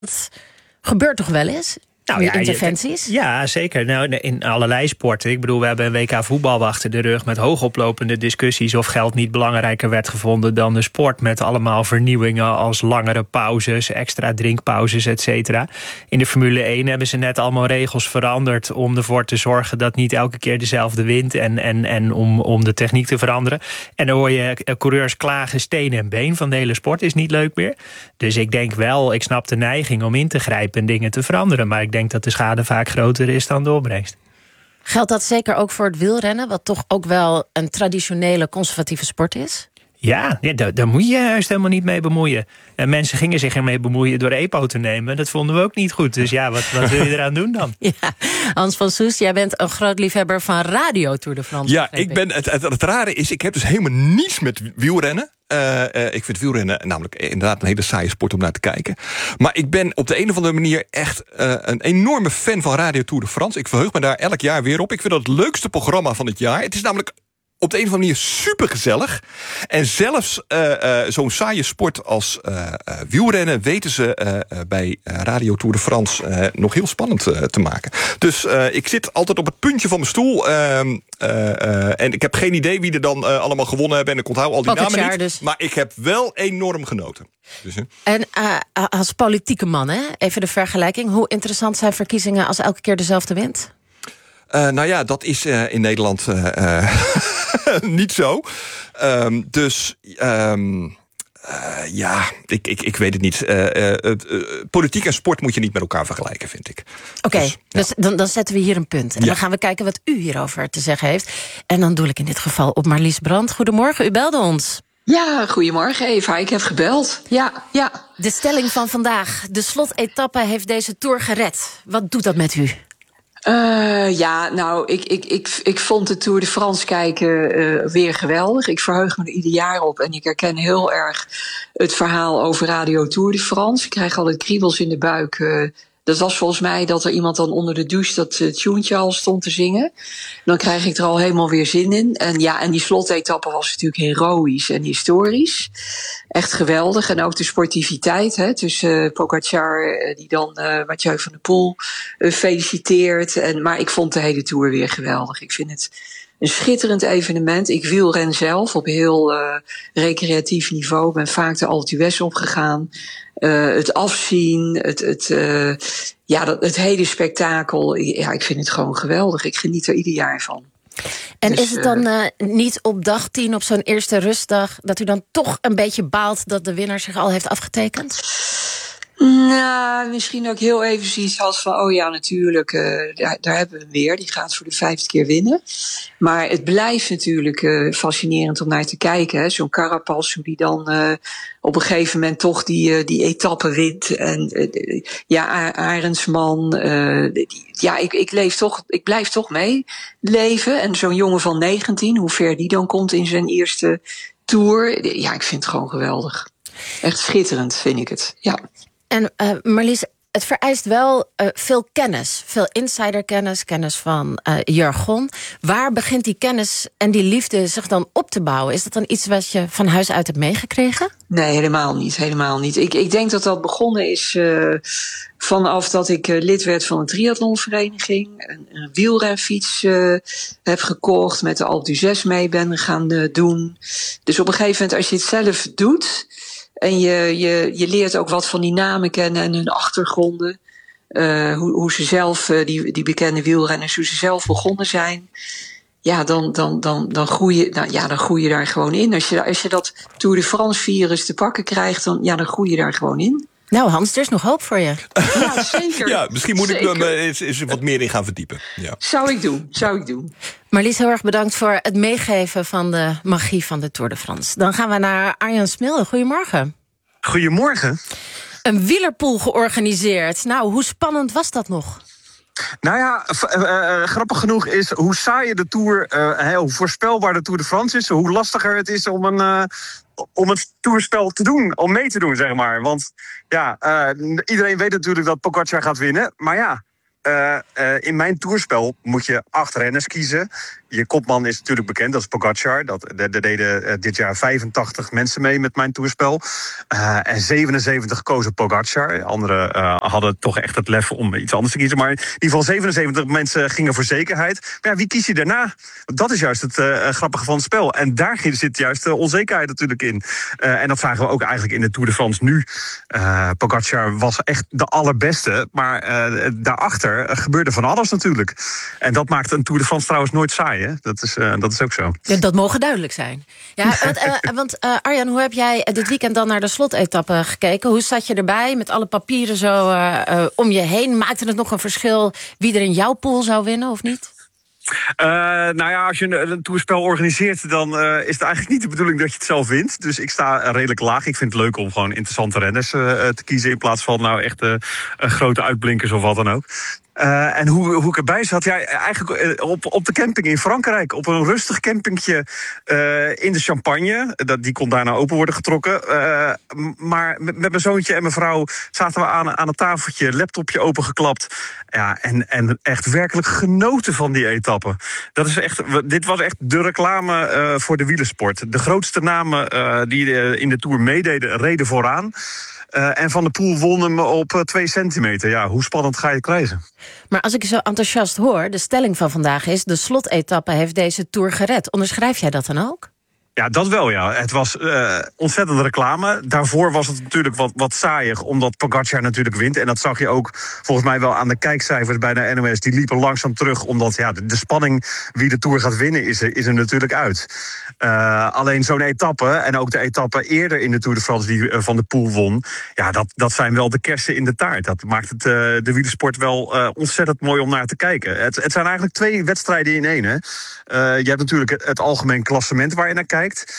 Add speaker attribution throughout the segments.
Speaker 1: gebeurt toch wel eens? Interventies?
Speaker 2: Ja, zeker. Nou, in allerlei sporten. Ik bedoel, we hebben een WK voetbal achter de rug met hoogoplopende discussies of geld niet belangrijker werd gevonden dan de sport, met allemaal vernieuwingen als langere pauzes, extra drinkpauzes, et cetera. In de Formule 1 hebben ze net allemaal regels veranderd om ervoor te zorgen dat niet elke keer dezelfde wint en om de techniek te veranderen. En dan hoor je coureurs klagen steen en been van de hele sport is niet leuk meer. Dus ik denk wel, ik snap de neiging om in te grijpen en dingen te veranderen, maar ik denk dat de schade vaak groter is dan de opbrengst.
Speaker 1: Geldt dat zeker ook voor het wielrennen, wat toch ook wel een traditionele conservatieve sport is? Ja,
Speaker 2: daar moet je juist helemaal niet mee bemoeien. En mensen gingen zich ermee bemoeien door EPO te nemen. Dat vonden we ook niet goed. Dus ja, wat wil je eraan doen dan?
Speaker 1: Ja, Hans van Soest, jij bent een groot liefhebber van Radio Tour de France.
Speaker 3: Ja, het rare is, ik heb dus helemaal niets met wielrennen. Ik vind wielrennen namelijk inderdaad een hele saaie sport om naar te kijken. Maar ik ben op de een of andere manier echt een enorme fan van Radio Tour de France. Ik verheug me daar elk jaar weer op. Ik vind dat het leukste programma van het jaar. Het is namelijk op de een of andere manier supergezellig. En zelfs zo'n saaie sport als wielrennen weten ze bij Radio Tour de France nog heel spannend te maken. Dus ik zit altijd op het puntje van mijn stoel. En ik heb geen idee wie er dan allemaal gewonnen hebben. En ik onthoud al die namen niet. Dus. Maar ik heb wel enorm genoten. Dus,
Speaker 1: en als politieke man, hè? Even de vergelijking. Hoe interessant zijn verkiezingen als elke keer dezelfde wint?
Speaker 3: Nou ja, dat is in Nederland niet zo. Ja, ik weet het niet. Politiek en sport moet je niet met elkaar vergelijken, vind ik.
Speaker 1: Oké, dus dan zetten we hier een punt. En dan gaan we kijken wat u hierover te zeggen heeft. En dan doe ik in dit geval op Marlies Brandt. Goedemorgen, u belde ons.
Speaker 4: Ja, goedemorgen Eva, ik heb gebeld. Ja.
Speaker 1: De stelling van vandaag. De slotetappe heeft deze Tour gered. Wat doet dat met u?
Speaker 4: Ik vond de Tour de France kijken weer geweldig. Ik verheug me er ieder jaar op. En ik herken heel erg het verhaal over Radio Tour de France. Ik krijg altijd kriebels in de buik. Dat was volgens mij dat er iemand dan onder de douche dat tuentje al stond te zingen. Dan krijg ik er al helemaal weer zin in. En die slotetappe was natuurlijk heroïsch en historisch. Echt geweldig. En ook de sportiviteit tussen Pogacar, die dan Mathieu van der Poel feliciteert. Maar ik vond de hele Tour weer geweldig. Ik vind het een schitterend evenement. Ik wielren zelf op heel recreatief niveau. Ben vaak de Alpe d'Huez opgegaan. Het afzien, het hele spektakel. Ja, ik vind het gewoon geweldig. Ik geniet er ieder jaar van.
Speaker 1: En dus, is het dan niet op dag 10, op zo'n eerste rustdag, dat u dan toch een beetje baalt dat de winnaar zich al heeft afgetekend?
Speaker 4: Nou, misschien ook heel even zoiets als van, oh ja, natuurlijk, daar hebben we hem weer. Die gaat voor de 5e keer winnen. Maar het blijft natuurlijk fascinerend om naar te kijken. Hè. Zo'n Carapaz, hoe die dan op een gegeven moment toch die etappe wint. En Arendsman. Ik blijf toch meeleven. En zo'n jongen van 19, hoe ver die dan komt in zijn eerste Tour. Ja, ik vind het gewoon geweldig. Echt schitterend, vind ik het, ja.
Speaker 1: En Marlies, het vereist wel veel kennis. Veel insiderkennis, kennis van jargon. Waar begint die kennis en die liefde zich dan op te bouwen? Is dat dan iets wat je van huis uit hebt meegekregen?
Speaker 4: Nee, helemaal niet. Ik denk dat dat begonnen is vanaf dat ik lid werd van een triathlonvereniging. Een wielrenfiets heb gekocht, met de Alpe d'Huez mee ben gaan doen. Dus op een gegeven moment, als je het zelf doet, en je leert ook wat van die namen kennen en hun achtergronden. Hoe ze zelf, die bekende wielrenners, hoe ze zelf begonnen zijn. Ja, dan groei je daar gewoon in. Als je dat Tour de France virus te pakken krijgt, dan groei je daar gewoon in.
Speaker 1: Nou Hans, er is nog hoop voor je.
Speaker 4: Ja, zeker.
Speaker 3: Ja, misschien moet ik er eens wat meer in gaan verdiepen. Ja.
Speaker 4: Zou ik doen.
Speaker 1: Marlies, heel erg bedankt voor het meegeven van de magie van de Tour de France. Dan gaan we naar Arjan Smilde. Goedemorgen.
Speaker 5: Goedemorgen.
Speaker 1: Een wielerpool georganiseerd. Nou, hoe spannend was dat nog?
Speaker 5: Nou ja, grappig genoeg is hoe saaier de Tour, hoe voorspelbaar de Tour de France is, hoe lastiger het is om het toerspel te doen, om mee te doen, zeg maar. Want ja, iedereen weet natuurlijk dat Pogacar gaat winnen. Maar ja, in mijn toerspel moet je 8 renners kiezen. Je kopman is natuurlijk bekend, dat is Pogacar. Daar deden dit jaar 85 mensen mee met mijn toerspel. En 77 kozen Pogacar. Anderen hadden toch echt het lef om iets anders te kiezen. Maar in ieder geval 77 mensen gingen voor zekerheid. Maar ja, wie kies je daarna? Dat is juist het grappige van het spel. En daar zit juist de onzekerheid natuurlijk in. En dat zagen we ook eigenlijk in de Tour de France nu. Pogacar was echt de allerbeste. Maar daarachter gebeurde van alles natuurlijk. En dat maakt een Tour de France trouwens nooit saai. Hè? Dat is ook zo.
Speaker 1: Ja, dat mogen duidelijk zijn. Ja, want Arjan, hoe heb jij dit weekend dan naar de slotetappe gekeken? Hoe zat je erbij met alle papieren zo om je heen? Maakte het nog een verschil wie er in jouw pool zou winnen of niet?
Speaker 5: Als je een toerspel organiseert, dan is het eigenlijk niet de bedoeling dat je het zelf wint. Dus ik sta redelijk laag. Ik vind het leuk om gewoon interessante renners te kiezen in plaats van echt grote uitblinkers of wat dan ook. En hoe ik erbij zat, ja, eigenlijk op de camping in Frankrijk. Op een rustig campingtje in de Champagne. Die kon daarna open worden getrokken. Maar met mijn zoontje en mijn vrouw zaten we aan een tafeltje, laptopje opengeklapt. Ja, en echt werkelijk genoten van die etappe. Dit was echt de reclame voor de wielersport. De grootste namen die in de Tour meededen, reden vooraan. En Van der Poel won hem op 2 centimeter. Ja, hoe spannend ga je het krijgen?
Speaker 1: Maar als ik je zo enthousiast hoor, de stelling van vandaag is, de slotetappe heeft deze Tour gered. Onderschrijf jij dat dan ook?
Speaker 5: Ja, dat wel, ja. Het was ontzettende reclame. Daarvoor was het natuurlijk wat saaiig, omdat Pogacar natuurlijk wint. En dat zag je ook volgens mij wel aan de kijkcijfers bij de NOS. Die liepen langzaam terug, omdat de spanning wie de Tour gaat winnen is er natuurlijk uit. Alleen zo'n etappe, en ook de etappe eerder in de Tour de France die Van der Poel won, ja, dat zijn wel de kersen in de taart. Dat maakt het de wielersport wel ontzettend mooi om naar te kijken. Het zijn eigenlijk 2 wedstrijden in 1, hè. Je hebt natuurlijk het algemeen klassement waar je naar kijkt.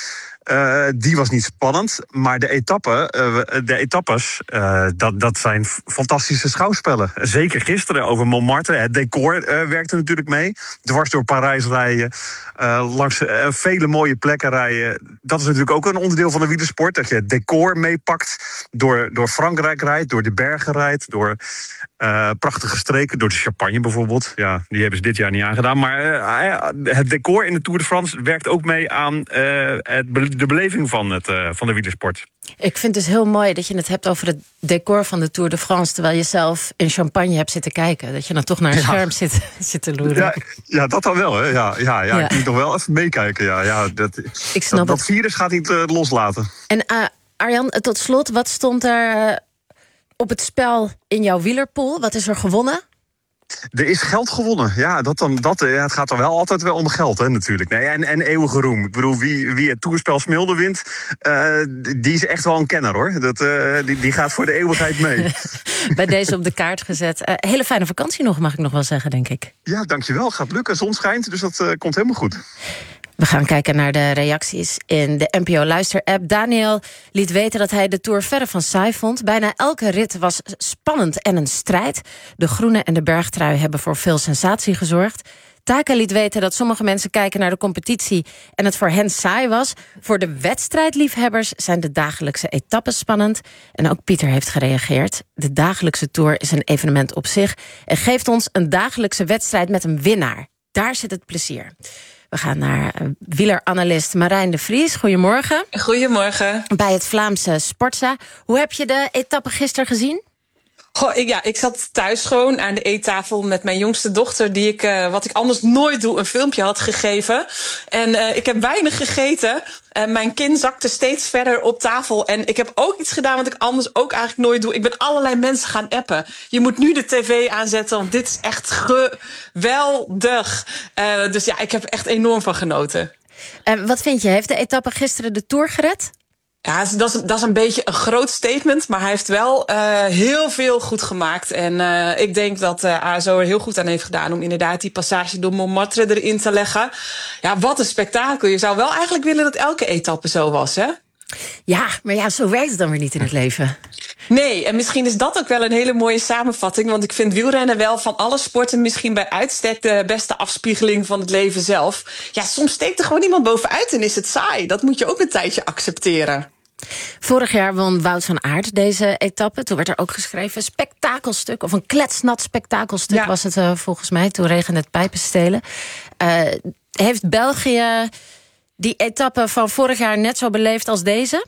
Speaker 5: Die was niet spannend, maar de etappes, dat zijn fantastische schouwspellen. Zeker gisteren over Montmartre. Het decor werkte natuurlijk mee. Dwars door Parijs rijden, langs vele mooie plekken rijden. Dat is natuurlijk ook een onderdeel van de wielersport. Dat je het decor meepakt, door Frankrijk rijdt, door de bergen rijdt, door prachtige streken, door de Champagne bijvoorbeeld. Ja, die hebben ze dit jaar niet aangedaan. Maar het decor in de Tour de France werkt ook mee aan de beleving van de wielersport.
Speaker 1: Ik vind het dus heel mooi dat je het hebt over het decor van de Tour de France, terwijl je zelf in Champagne hebt zitten kijken. Dat je dan toch naar een scherm zit te loeren.
Speaker 5: Ja, dat dan wel, hè. Ja. Ik moet nog wel even meekijken. Ja,
Speaker 1: ik snap
Speaker 5: dat virus gaat niet loslaten.
Speaker 1: En Arjan, tot slot, wat stond er op het spel in jouw wielerpool? Wat is er gewonnen?
Speaker 5: Er is geld gewonnen. Ja, het gaat dan wel altijd wel om geld, hè, natuurlijk. Nee, en eeuwige roem. Ik bedoel, wie het toerspel Smilde wint, die is echt wel een kenner, hoor. Die gaat voor de eeuwigheid mee.
Speaker 1: Bij deze op de kaart gezet. Hele fijne vakantie nog, mag ik nog wel zeggen, denk ik.
Speaker 5: Ja, dankjewel. Gaat lukken. Zon schijnt, dus dat komt helemaal goed.
Speaker 1: We gaan kijken naar de reacties in de NPO Luister-app. Daniel liet weten dat hij de Tour verre van saai vond. Bijna elke rit was spannend en een strijd. De groene en de bergtrui hebben voor veel sensatie gezorgd. Taka liet weten dat sommige mensen kijken naar de competitie en het voor hen saai was. Voor de wedstrijdliefhebbers zijn de dagelijkse etappes spannend. En ook Pieter heeft gereageerd. De dagelijkse Tour is een evenement op zich en geeft ons een dagelijkse wedstrijd met een winnaar. Daar zit het plezier. We gaan naar wieleranalist Marijn de Vries. Goedemorgen.
Speaker 6: Goedemorgen.
Speaker 1: Bij het Vlaamse Sportza. Hoe heb je de etappe gisteren gezien?
Speaker 6: Ik zat thuis gewoon aan de eettafel met mijn jongste dochter, die ik, wat ik anders nooit doe, een filmpje had gegeven. En ik heb weinig gegeten. Mijn kin zakte steeds verder op tafel. En ik heb ook iets gedaan wat ik anders ook eigenlijk nooit doe. Ik ben allerlei mensen gaan appen. Je moet nu de tv aanzetten, want dit is echt geweldig. Dus ja, ik heb er echt enorm van genoten.
Speaker 1: Wat vind je? Heeft de etappe gisteren de Tour gered?
Speaker 6: Ja, dat is een beetje een groot statement, maar hij heeft wel heel veel goed gemaakt. En ik denk dat ASO er heel goed aan heeft gedaan om inderdaad die passage door Montmartre erin te leggen. Ja, wat een spektakel. Je zou wel eigenlijk willen dat elke etappe zo was, hè?
Speaker 1: Ja, maar ja, zo werkt het dan weer niet in het leven.
Speaker 6: Nee, en misschien is dat ook wel een hele mooie samenvatting. Want ik vind wielrennen wel van alle sporten misschien bij uitstek de beste afspiegeling van het leven zelf. Ja, soms steekt er gewoon iemand bovenuit en is het saai. Dat moet je ook een tijdje accepteren.
Speaker 1: Vorig jaar won Wout van Aert deze etappe. Toen werd er ook geschreven een spektakelstuk, of een kletsnat spektakelstuk was het volgens mij. Toen regende het pijpenstelen. Heeft België die etappe van vorig jaar net zo beleefd als deze?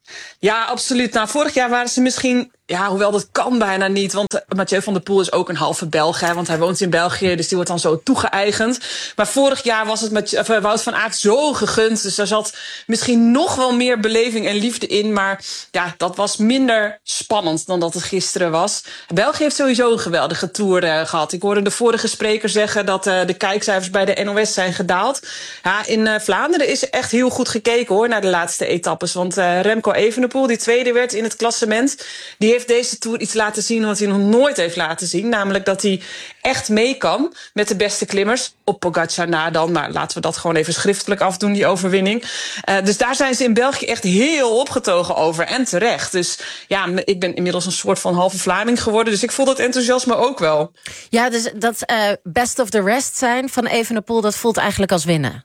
Speaker 6: Ja, absoluut. Nou, vorig jaar waren ze misschien... Ja, hoewel dat kan bijna niet. Want Mathieu van der Poel is ook een halve Belg. Hè, want hij woont in België, dus die wordt dan zo toegeëigend. Maar vorig jaar was het met Wout van Aert zo gegund. Dus daar zat misschien nog wel meer beleving en liefde in. Maar ja, dat was minder spannend dan dat het gisteren was. België heeft sowieso een geweldige Tour gehad. Ik hoorde de vorige spreker zeggen dat de kijkcijfers bij de NOS zijn gedaald. Ja, in Vlaanderen is er echt heel goed gekeken hoor naar de laatste etappes. Want Remco Evenepoel, die tweede werd in het klassement, die heeft deze Tour iets laten zien wat hij nog nooit heeft laten zien. Namelijk dat hij echt mee kan met de beste klimmers. Op Pogacar na dan, maar laten we dat gewoon even schriftelijk afdoen, die overwinning. Dus daar zijn ze in België echt heel opgetogen over. En terecht. Dus ja, ik ben inmiddels een soort van halve Vlaming geworden. Dus ik voel dat enthousiasme ook wel.
Speaker 1: Ja, dus dat best of the rest zijn van Evenepoel, dat voelt eigenlijk als winnen.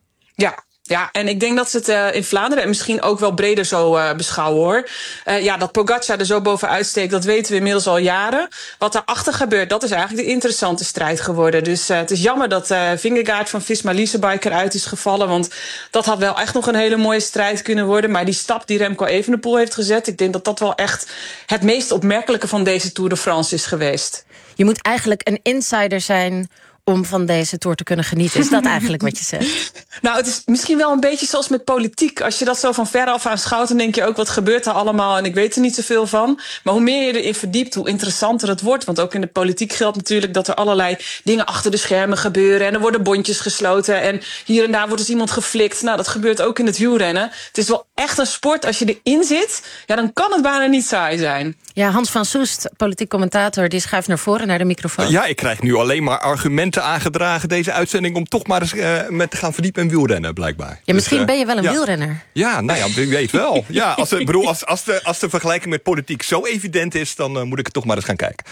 Speaker 6: Ja, en ik denk dat ze het in Vlaanderen en misschien ook wel breder zo beschouwen hoor. Dat Pogacar er zo bovenuit steekt, dat weten we inmiddels al jaren. Wat daarachter gebeurt, dat is eigenlijk de interessante strijd geworden. Dus het is jammer dat Vingegaard van Visma-Leasebike eruit is gevallen. Want dat had wel echt nog een hele mooie strijd kunnen worden. Maar die stap die Remco Evenepoel heeft gezet, ik denk dat dat wel echt het meest opmerkelijke van deze Tour de France is geweest.
Speaker 1: Je moet eigenlijk een insider zijn om van deze Tour te kunnen genieten. Is dat eigenlijk wat je zegt?
Speaker 6: Nou, het is misschien wel een beetje zoals met politiek. Als je dat zo van veraf aanschouwt, dan denk je ook, wat gebeurt er allemaal? En ik weet er niet zoveel van. Maar hoe meer je erin verdiept, hoe interessanter het wordt. Want ook in de politiek geldt natuurlijk dat er allerlei dingen achter de schermen gebeuren. En er worden bondjes gesloten. En hier en daar wordt dus iemand geflikt. Nou, dat gebeurt ook in het wielrennen. Het is wel echt een sport. Als je erin zit, ja, dan kan het bijna niet saai zijn.
Speaker 1: Ja, Hans van Soest, politiek commentator, die schuift naar voren, naar de microfoon.
Speaker 3: Ja, ik krijg nu alleen maar argumenten aangedragen, deze uitzending, om toch maar eens met te gaan verdiepen in wielrennen, blijkbaar.
Speaker 1: Ja, misschien ben je wel een wielrenner.
Speaker 3: Ja, nou ja, wie weet wel. Ja, als de vergelijking met politiek zo evident is, dan moet ik het toch maar eens gaan kijken.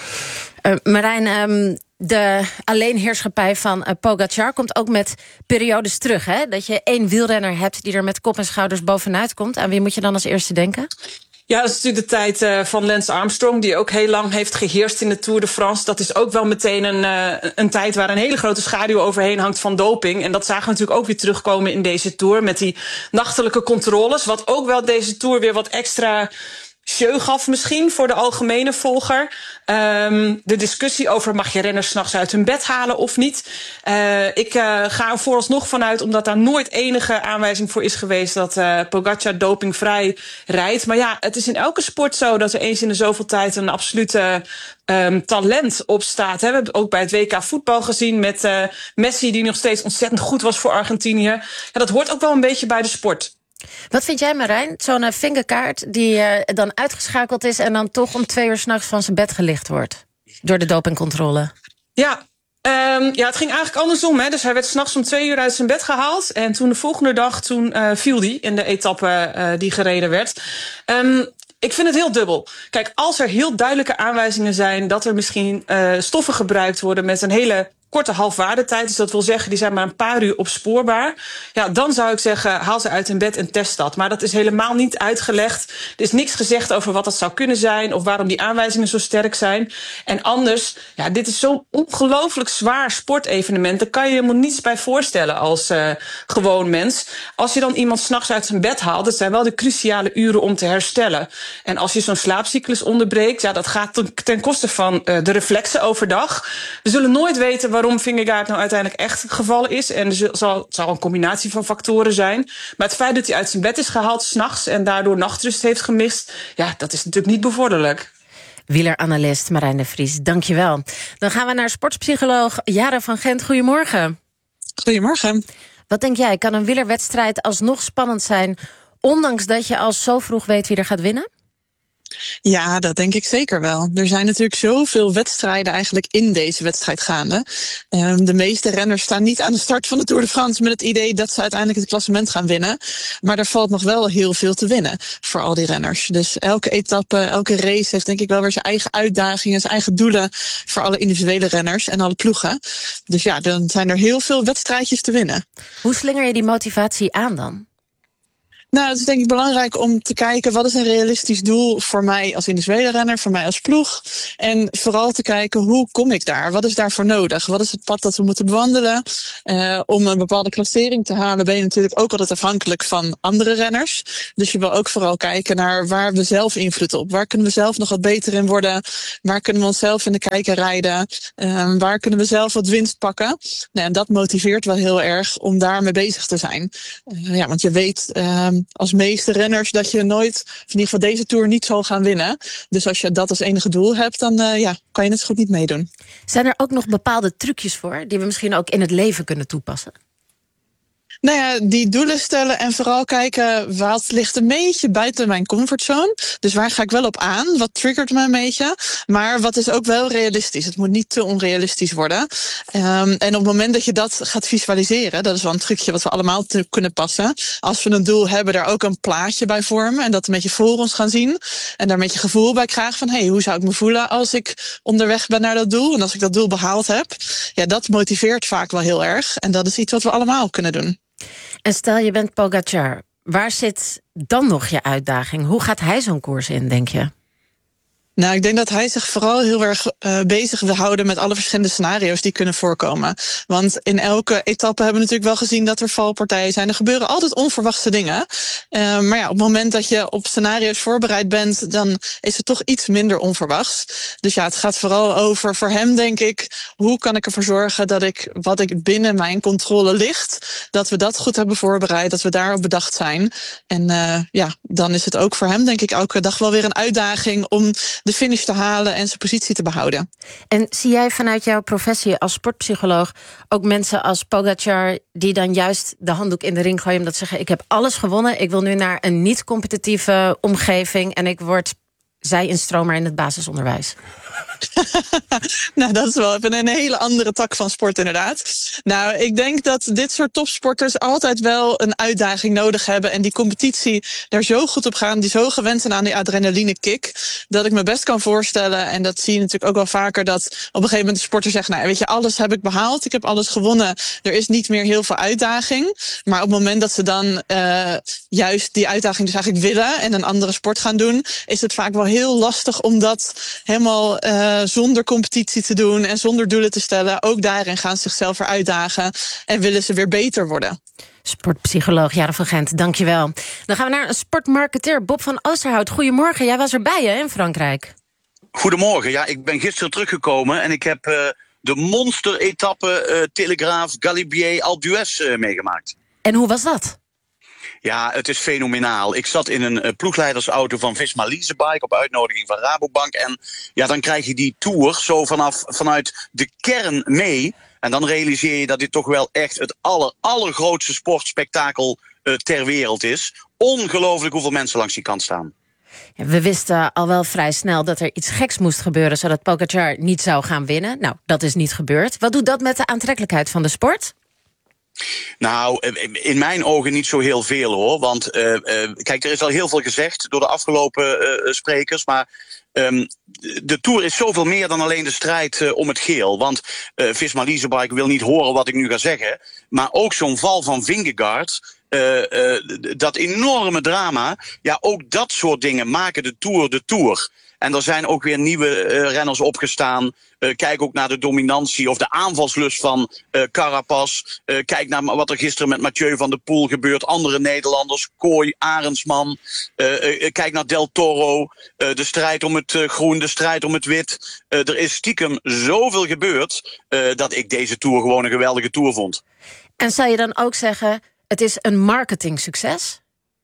Speaker 1: Marijn, de alleenheerschappij van Pogacar komt ook met periodes terug, hè? Dat je één wielrenner hebt die er met kop en schouders bovenuit komt. Aan wie moet je dan als eerste denken?
Speaker 6: Ja, dat is natuurlijk de tijd van Lance Armstrong, die ook heel lang heeft geheerst in de Tour de France. Dat is ook wel meteen een tijd waar een hele grote schaduw overheen hangt van doping. En dat zagen we natuurlijk ook weer terugkomen in deze Tour met die nachtelijke controles. Wat ook wel deze Tour weer wat extra show gaf misschien voor de algemene volger. De discussie over mag je renners 's nachts uit hun bed halen of niet. Ik ga er vooralsnog vanuit, omdat daar nooit enige aanwijzing voor is geweest dat Pogacar dopingvrij rijdt. Maar ja, het is in elke sport zo dat er eens in de zoveel tijd een absolute talent opstaat. We hebben het ook bij het WK voetbal gezien met Messi, die nog steeds ontzettend goed was voor Argentinië. Ja, dat hoort ook wel een beetje bij de sport.
Speaker 1: Wat vind jij, Marijn? Zo'n Vingegaard die dan uitgeschakeld is en dan toch om 2 uur 's nachts van zijn bed gelicht wordt door de dopingcontrole.
Speaker 6: Ja, het ging eigenlijk andersom. Hè. Dus hij werd 's nachts om 2 uur uit zijn bed gehaald. En toen de volgende dag viel hij in de etappe die gereden werd. Ik vind het heel dubbel. Kijk, als er heel duidelijke aanwijzingen zijn dat er misschien stoffen gebruikt worden met een hele korte halfwaardetijd, dus dat wil zeggen, die zijn maar een paar uur opspoorbaar. Ja, dan zou ik zeggen, haal ze uit hun bed en test dat. Maar dat is helemaal niet uitgelegd. Er is niks gezegd over wat dat zou kunnen zijn of waarom die aanwijzingen zo sterk zijn. En anders, ja, dit is zo'n ongelooflijk zwaar sportevenement. Daar kan je helemaal niets bij voorstellen als gewoon mens. Als je dan iemand 's nachts uit zijn bed haalt, dat zijn wel de cruciale uren om te herstellen. En als je zo'n slaapcyclus onderbreekt, ja, dat gaat ten koste van de reflexen overdag. We zullen nooit weten waarom Vingegaard nou uiteindelijk echt gevallen is. En het zal een combinatie van factoren zijn. Maar het feit dat hij uit zijn bed is gehaald 's nachts en daardoor nachtrust heeft gemist, ja, dat is natuurlijk niet bevorderlijk.
Speaker 1: Wieleranalist Marijn de Vries, dankjewel. Dan gaan we naar sportpsycholoog Jara van Gent. Goedemorgen.
Speaker 7: Goedemorgen.
Speaker 1: Wat denk jij, kan een wielerwedstrijd alsnog spannend zijn, ondanks dat je al zo vroeg weet wie er gaat winnen?
Speaker 7: Ja, dat denk ik zeker wel. Er zijn natuurlijk zoveel wedstrijden eigenlijk in deze wedstrijd gaande. De meeste renners staan niet aan de start van de Tour de France met het idee dat ze uiteindelijk het klassement gaan winnen. Maar er valt nog wel heel veel te winnen voor al die renners. Dus elke etappe, elke race heeft denk ik wel weer zijn eigen uitdagingen, zijn eigen doelen voor alle individuele renners en alle ploegen. Dus ja, dan zijn er heel veel wedstrijdjes te winnen.
Speaker 1: Hoe slinger je die motivatie aan dan?
Speaker 7: Nou, het is denk ik belangrijk om te kijken wat is een realistisch doel voor mij als individuele renner, voor mij als ploeg. En vooral te kijken hoe kom ik daar? Wat is daarvoor nodig? Wat is het pad dat we moeten bewandelen? Om een bepaalde klassering te halen ben je natuurlijk ook altijd afhankelijk van andere renners. Dus je wil ook vooral kijken naar waar we zelf invloed op. Waar kunnen we zelf nog wat beter in worden? Waar kunnen we onszelf in de kijker rijden? Waar kunnen we zelf wat winst pakken? Nou, en dat motiveert wel heel erg om daarmee bezig te zijn. Want je weet als meeste renners dat je nooit, of in ieder geval deze Tour, niet zal gaan winnen. Dus als je dat als enige doel hebt, dan kan je net zo goed niet meedoen.
Speaker 1: Zijn er ook nog bepaalde trucjes voor die we misschien ook in het leven kunnen toepassen?
Speaker 7: Nou ja, die doelen stellen en vooral kijken wat ligt een beetje buiten mijn comfortzone. Dus waar ga ik wel op aan? Wat triggert me een beetje? Maar wat is ook wel realistisch? Het moet niet te onrealistisch worden. En op het moment dat je dat gaat visualiseren, dat is wel een trucje wat we allemaal kunnen passen. Als we een doel hebben, daar ook een plaatje bij vormen en dat een beetje voor ons gaan zien. En daar met je gevoel bij krijgen van, hoe zou ik me voelen als ik onderweg ben naar dat doel? En als ik dat doel behaald heb, dat motiveert vaak wel heel erg. En dat is iets wat we allemaal kunnen doen.
Speaker 1: En stel je bent Pogačar, waar zit dan nog je uitdaging? Hoe gaat hij zo'n koers in, denk je?
Speaker 7: Nou, ik denk dat hij zich vooral heel erg bezig wil houden met alle verschillende scenario's die kunnen voorkomen. Want in elke etappe hebben we natuurlijk wel gezien dat er valpartijen zijn. Er gebeuren altijd onverwachte dingen. Maar op het moment dat je op scenario's voorbereid bent, dan is het toch iets minder onverwachts. Dus het gaat vooral over, voor hem denk ik, hoe kan ik ervoor zorgen dat wat ik binnen mijn controle ligt, dat we dat goed hebben voorbereid, dat we daarop bedacht zijn. En dan is het ook voor hem denk ik elke dag wel weer een uitdaging om de finish te halen en zijn positie te behouden.
Speaker 1: En zie jij vanuit jouw professie als sportpsycholoog ook mensen als Pogačar die dan juist de handdoek in de ring gooien omdat ze zeggen, ik heb alles gewonnen, ik wil nu naar een niet-competitieve omgeving en ik word zij-instromer in het basisonderwijs?
Speaker 7: Nou, dat is wel even een hele andere tak van sport inderdaad. Nou, ik denk dat dit soort topsporters altijd wel een uitdaging nodig hebben en die competitie daar zo goed op gaan, die zo gewend zijn aan die adrenaline kick, dat ik me best kan voorstellen, en dat zie je natuurlijk ook wel vaker, dat op een gegeven moment de sporter zegt, nou weet je, alles heb ik behaald, ik heb alles gewonnen, er is niet meer heel veel uitdaging. Maar op het moment dat ze dan juist die uitdaging dus eigenlijk willen en een andere sport gaan doen, is het vaak wel heel lastig om dat helemaal zonder competitie te doen en zonder doelen te stellen. Ook daarin gaan ze zichzelf weer uitdagen en willen ze weer beter worden.
Speaker 1: Sportpsycholoog Jara van Gent, dankjewel. Dan gaan we naar een sportmarketeer, Bob van Oosterhout. Goedemorgen, jij was erbij hè, in Frankrijk.
Speaker 8: Goedemorgen, ja, ik ben gisteren teruggekomen en ik heb de monster-etappe Telegraaf, Galibier, Alpe d'Huez meegemaakt.
Speaker 1: En hoe was dat?
Speaker 8: Ja, het is fenomenaal. Ik zat in een ploegleidersauto van Visma Leasebike op uitnodiging van Rabobank. En ja, dan krijg je die tour zo vanuit de kern mee. En dan realiseer je dat dit toch wel echt het allergrootste sportspektakel ter wereld is. Ongelooflijk hoeveel mensen langs die kant staan.
Speaker 1: Ja, we wisten al wel vrij snel dat er iets geks moest gebeuren zodat Pogačar niet zou gaan winnen. Nou, dat is niet gebeurd. Wat doet dat met de aantrekkelijkheid van de sport?
Speaker 8: Nou, in mijn ogen niet zo heel veel hoor. Want kijk, er is al heel veel gezegd door de afgelopen sprekers. Maar de Tour is zoveel meer dan alleen de strijd om het geel. Want Visma Leasebike wil niet horen wat ik nu ga zeggen. Maar ook zo'n val van Vingegaard, dat enorme drama. Ja, ook dat soort dingen maken de Tour. En er zijn ook weer nieuwe renners opgestaan. Kijk ook naar de dominantie of de aanvalslust van Carapaz. Kijk naar wat er gisteren met Mathieu van der Poel gebeurt. Andere Nederlanders, Kooi, Arendsman. Kijk naar Del Toro. De strijd om het groen, de strijd om het wit. Er is stiekem zoveel gebeurd dat ik deze Tour gewoon een geweldige Tour vond.
Speaker 1: En zou je dan ook zeggen, het is een marketingsucces?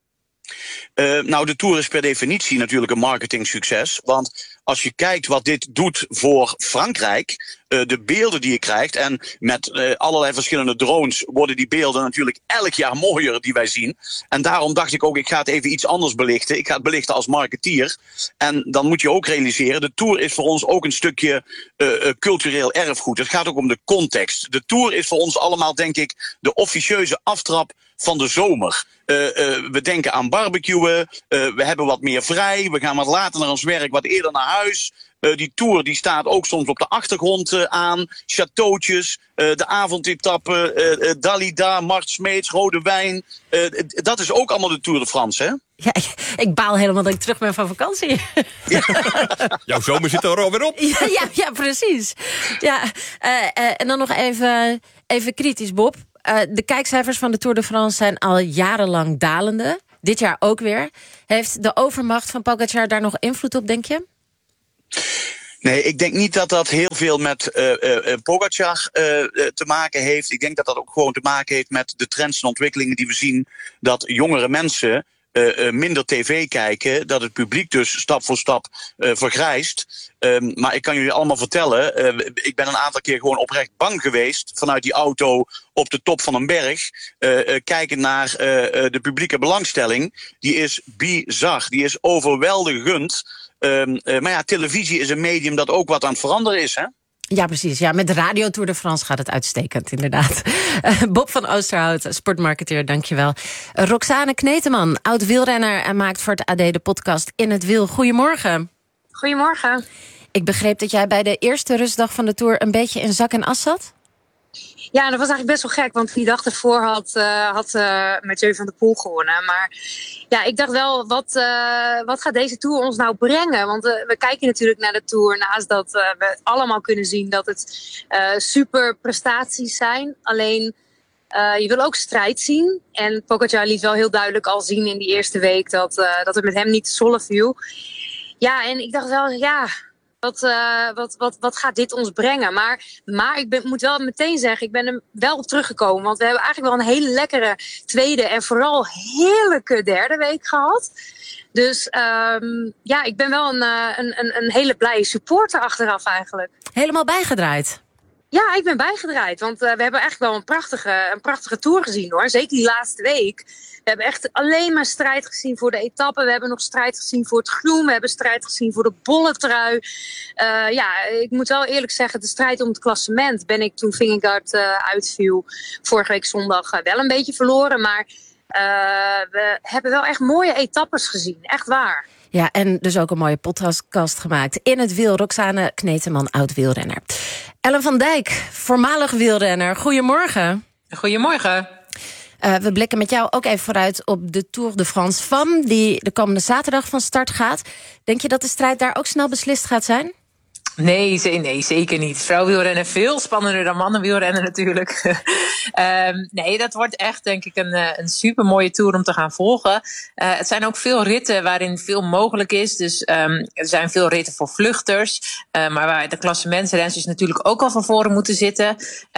Speaker 8: Nou, de Tour is per definitie natuurlijk een marketingsucces. Want als je kijkt wat dit doet voor Frankrijk, de beelden die je krijgt, en met allerlei verschillende drones worden die beelden natuurlijk elk jaar mooier die wij zien. En daarom dacht ik ook, ik ga het even iets anders belichten. Ik ga het belichten als marketeer. En dan moet je ook realiseren, de Tour is voor ons ook een stukje cultureel erfgoed. Het gaat ook om de context. De Tour is voor ons allemaal, denk ik, de officieuze aftrap van de zomer. We denken aan barbecuen, we hebben wat meer vrij, we gaan wat later naar ons werk, wat eerder naar huis. Die Tour die staat ook soms op de achtergrond aan. Chateautjes, de avondetappe, Dalida, Mart Smeets, Rode Wijn. Dat is ook allemaal de Tour de France, hè?
Speaker 1: Ja, ik baal helemaal dat ik terug ben van vakantie.
Speaker 3: Ja. Jouw zomer zit er alweer op.
Speaker 1: Ja, precies. Ja, en dan nog even kritisch, Bob. De kijkcijfers van de Tour de France zijn al jarenlang dalende. Dit jaar ook weer. Heeft de overmacht van Pogačar daar nog invloed op, denk je?
Speaker 8: Nee, ik denk niet dat dat heel veel met Pogačar te maken heeft. Ik denk dat dat ook gewoon te maken heeft met de trends en ontwikkelingen die we zien. Dat jongere mensen minder tv kijken. Dat het publiek dus stap voor stap vergrijst. Maar ik kan jullie allemaal vertellen, ik ben een aantal keer gewoon oprecht bang geweest vanuit die auto op de top van een berg. Kijken naar de publieke belangstelling. Die is bizar, die is overweldigend. Maar ja, televisie is een medium dat ook wat aan het veranderen is, hè?
Speaker 1: Ja, precies. Ja, met de Radio Tour de France gaat het uitstekend, inderdaad. Bob van Oosterhout, sportmarketeer, dankjewel. Roxane Kneteman, oud-wielrenner en maakt voor het AD de podcast In het Wiel. Goedemorgen.
Speaker 9: Goedemorgen.
Speaker 1: Ik begreep dat jij bij de eerste rustdag van de Tour een beetje in zak en as zat?
Speaker 9: Ja, dat was eigenlijk best wel gek, want die dag ervoor had Mathieu van der Poel gewonnen. Maar ja, ik dacht wel, wat gaat deze Tour ons nou brengen? Want we kijken natuurlijk naar de Tour, naast dat we allemaal kunnen zien dat het super prestaties zijn. Alleen, je wil ook strijd zien. En Pogačar liet wel heel duidelijk al zien in die eerste week dat het met hem niet te sollen viel. Ja, en ik dacht wel, ja... Wat gaat dit ons brengen? Maar ik moet wel meteen zeggen, ik ben er wel op teruggekomen. Want we hebben eigenlijk wel een hele lekkere tweede en vooral heerlijke derde week gehad. Dus ik ben wel een hele blije supporter achteraf eigenlijk.
Speaker 1: Helemaal bijgedraaid?
Speaker 9: Ja, ik ben bijgedraaid. Want we hebben eigenlijk wel een prachtige Tour gezien, hoor. Zeker die laatste week. We hebben echt alleen maar strijd gezien voor de etappe. We hebben nog strijd gezien voor het groen. We hebben strijd gezien voor de bolletrui. Ik moet wel eerlijk zeggen, de strijd om het klassement ben ik toen Vingegaard uitviel vorige week zondag wel een beetje verloren. Maar we hebben wel echt mooie etappes gezien. Echt waar.
Speaker 1: Ja, en dus ook een mooie podcast gemaakt. In het Wiel, Roxane Kneteman, oud-wielrenner. Ellen van Dijk, voormalig wielrenner. Goedemorgen.
Speaker 10: Goedemorgen.
Speaker 1: We blikken met jou ook even vooruit op de Tour de France Femmes, die de komende zaterdag van start gaat. Denk je dat de strijd daar ook snel beslist gaat zijn?
Speaker 10: Nee, zeker niet. Vrouwenwielrennen veel spannender dan mannenwielrennen natuurlijk. Nee, dat wordt echt denk ik een supermooie Tour om te gaan volgen. Het zijn ook veel ritten waarin veel mogelijk is. Dus er zijn veel ritten voor vluchters. Maar waar de klassementsrenners natuurlijk ook al van voren moeten zitten.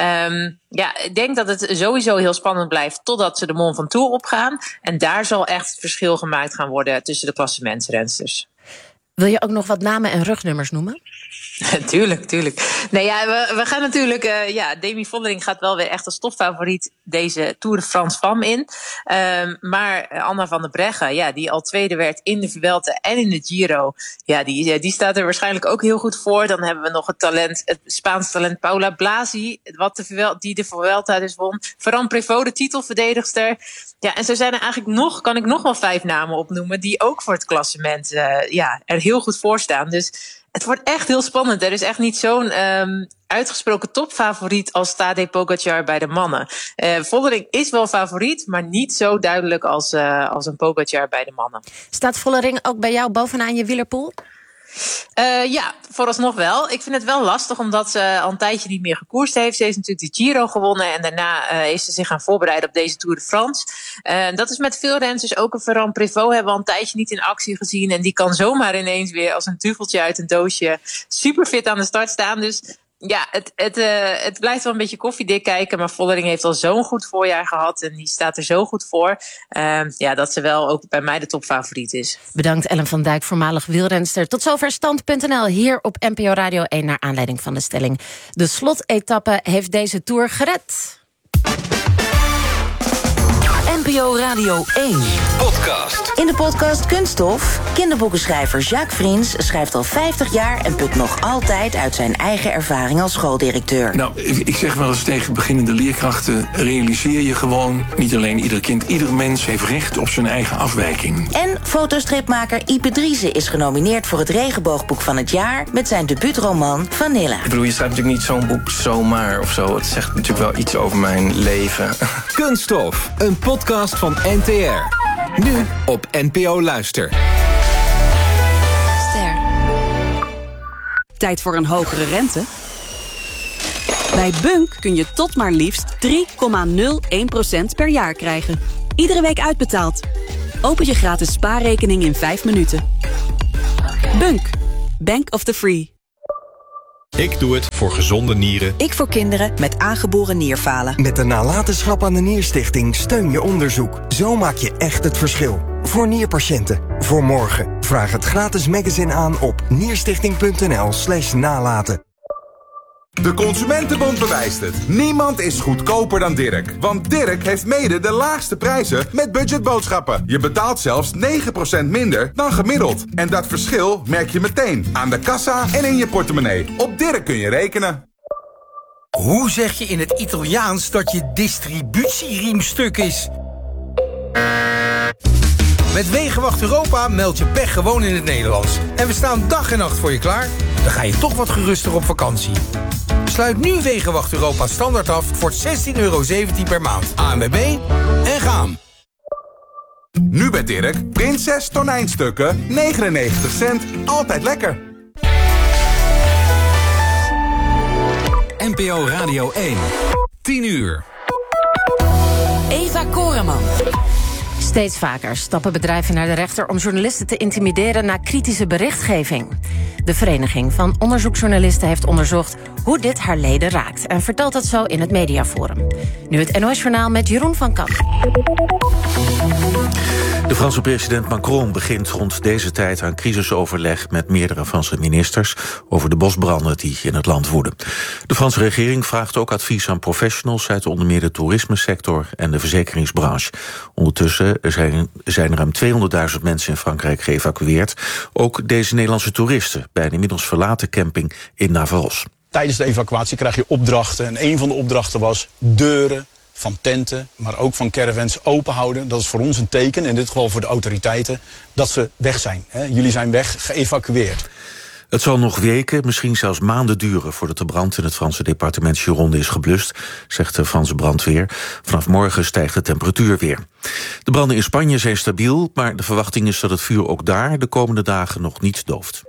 Speaker 10: Ik denk dat het sowieso heel spannend blijft totdat ze de Mont Ventoux opgaan. En daar zal echt het verschil gemaakt gaan worden tussen de klassementsrensters.
Speaker 1: Wil je ook nog wat namen en rugnummers noemen?
Speaker 10: Tuurlijk. Nee, ja, we gaan natuurlijk... Demi Vollering gaat wel weer echt als topfavoriet deze Tour de France Femmes in. Maar Anna van der Breggen, die al tweede werd in de Vuelta en in de Giro... die staat er waarschijnlijk ook heel goed voor. Dan hebben we nog het Spaans talent Paula Blasi... die de Vuelta dus won. Ferran Prévot, de titelverdedigster. Ja, en zo zijn er eigenlijk kan ik nog wel 5 namen opnoemen... die ook voor het klassement er heel goed voor staan. Dus... het wordt echt heel spannend. Er is echt niet zo'n uitgesproken topfavoriet als Tadej Pogačar bij de mannen. Vollering is wel favoriet, maar niet zo duidelijk als een Pogačar bij de mannen.
Speaker 1: Staat Vollering ook bij jou bovenaan je wielerpool?
Speaker 10: Vooralsnog wel. Ik vind het wel lastig, omdat ze al een tijdje niet meer gekoerst heeft. Ze heeft natuurlijk de Giro gewonnen en daarna is ze zich gaan voorbereiden op deze Tour de France. Dat is met veel renners ook. Een Ferran Prévot hebben we al een tijdje niet in actie gezien. En die kan zomaar ineens weer als een duveltje uit een doosje super fit aan de start staan. Dus ja, het blijft wel een beetje koffiedik kijken. Maar Vollering heeft al zo'n goed voorjaar gehad. En die staat er zo goed voor. Dat ze wel ook bij mij de topfavoriet is.
Speaker 1: Bedankt Ellen van Dijk, voormalig wielrenster. Tot zover stand.nl hier op NPO Radio 1 naar aanleiding van de stelling. De slotetappe heeft deze Tour gered.
Speaker 11: NPO Radio 1 podcast. In de podcast Kunststof, kinderboekenschrijver Jacques Vriends schrijft al 50 jaar en put nog altijd uit zijn eigen ervaring als schooldirecteur.
Speaker 12: Nou, ik zeg wel eens tegen beginnende leerkrachten, realiseer je gewoon, niet alleen ieder kind, ieder mens heeft recht op zijn eigen afwijking.
Speaker 11: En fotostripmaker Ipe Driessen is genomineerd voor het Regenboogboek van het jaar met zijn debuutroman Vanilla.
Speaker 13: Ik bedoel, je schrijft natuurlijk niet zo'n boek zomaar of zo. Het zegt natuurlijk wel iets over mijn leven.
Speaker 14: Kunststof, een podcast van NTR. Nu op NPO Luister.
Speaker 15: Ster. Tijd voor een hogere rente? Bij Bunk kun je tot maar liefst 3,01% per jaar krijgen. Iedere week uitbetaald. Open je gratis spaarrekening in 5 minuten. Bunk. Bank of the Free.
Speaker 16: Ik doe het voor gezonde nieren.
Speaker 17: Ik voor kinderen met aangeboren nierfalen.
Speaker 18: Met de nalatenschap aan de Nierstichting steun je onderzoek. Zo maak je echt het verschil. Voor nierpatiënten. Voor morgen. Vraag het gratis magazine aan op nierstichting.nl/nalaten.
Speaker 19: De Consumentenbond bewijst het. Niemand is goedkoper dan Dirk. Want Dirk heeft mede de laagste prijzen met budgetboodschappen. Je betaalt zelfs 9% minder dan gemiddeld. En dat verschil merk je meteen aan de kassa en in je portemonnee. Op Dirk kun je rekenen.
Speaker 20: Hoe zeg je in het Italiaans dat je distributieriem stuk is? Met Wegenwacht Europa meld je pech gewoon in het Nederlands. En we staan dag en nacht voor je klaar. Dan ga je toch wat geruster op vakantie. Sluit nu Wegenwacht Europa standaard af voor €16,17 per maand. ANWB en gaan.
Speaker 19: Nu bij Dirk, Prinses tonijnstukken, 99 cent, altijd lekker.
Speaker 14: NPO Radio 1, 10 uur.
Speaker 15: Eva Koreman.
Speaker 1: Steeds vaker stappen bedrijven naar de rechter om journalisten te intimideren na kritische berichtgeving. De Vereniging van Onderzoeksjournalisten heeft onderzocht hoe dit haar leden raakt en vertelt dat zo in het Mediaforum. Nu het NOS-journaal met Jeroen van Kamp.
Speaker 21: De Franse president Macron begint rond deze tijd aan crisisoverleg met meerdere Franse ministers over de bosbranden die in het land woeden. De Franse regering vraagt ook advies aan professionals uit onder meer de toerismesector en de verzekeringsbranche. Ondertussen zijn ruim 200.000 mensen in Frankrijk geëvacueerd. Ook deze Nederlandse toeristen bij een inmiddels verlaten camping in Navaros.
Speaker 22: Tijdens de evacuatie krijg je opdrachten en een van de opdrachten was deuren van tenten, maar ook van caravans open houden. Dat is voor ons een teken, in dit geval voor de autoriteiten, dat ze weg zijn. Jullie zijn weg, geëvacueerd.
Speaker 21: Het zal nog weken, misschien zelfs maanden duren voordat de brand in het Franse departement Gironde is geblust, zegt de Franse brandweer. Vanaf morgen stijgt de temperatuur weer. De branden in Spanje zijn stabiel, maar de verwachting is dat het vuur ook daar de komende dagen nog niet dooft.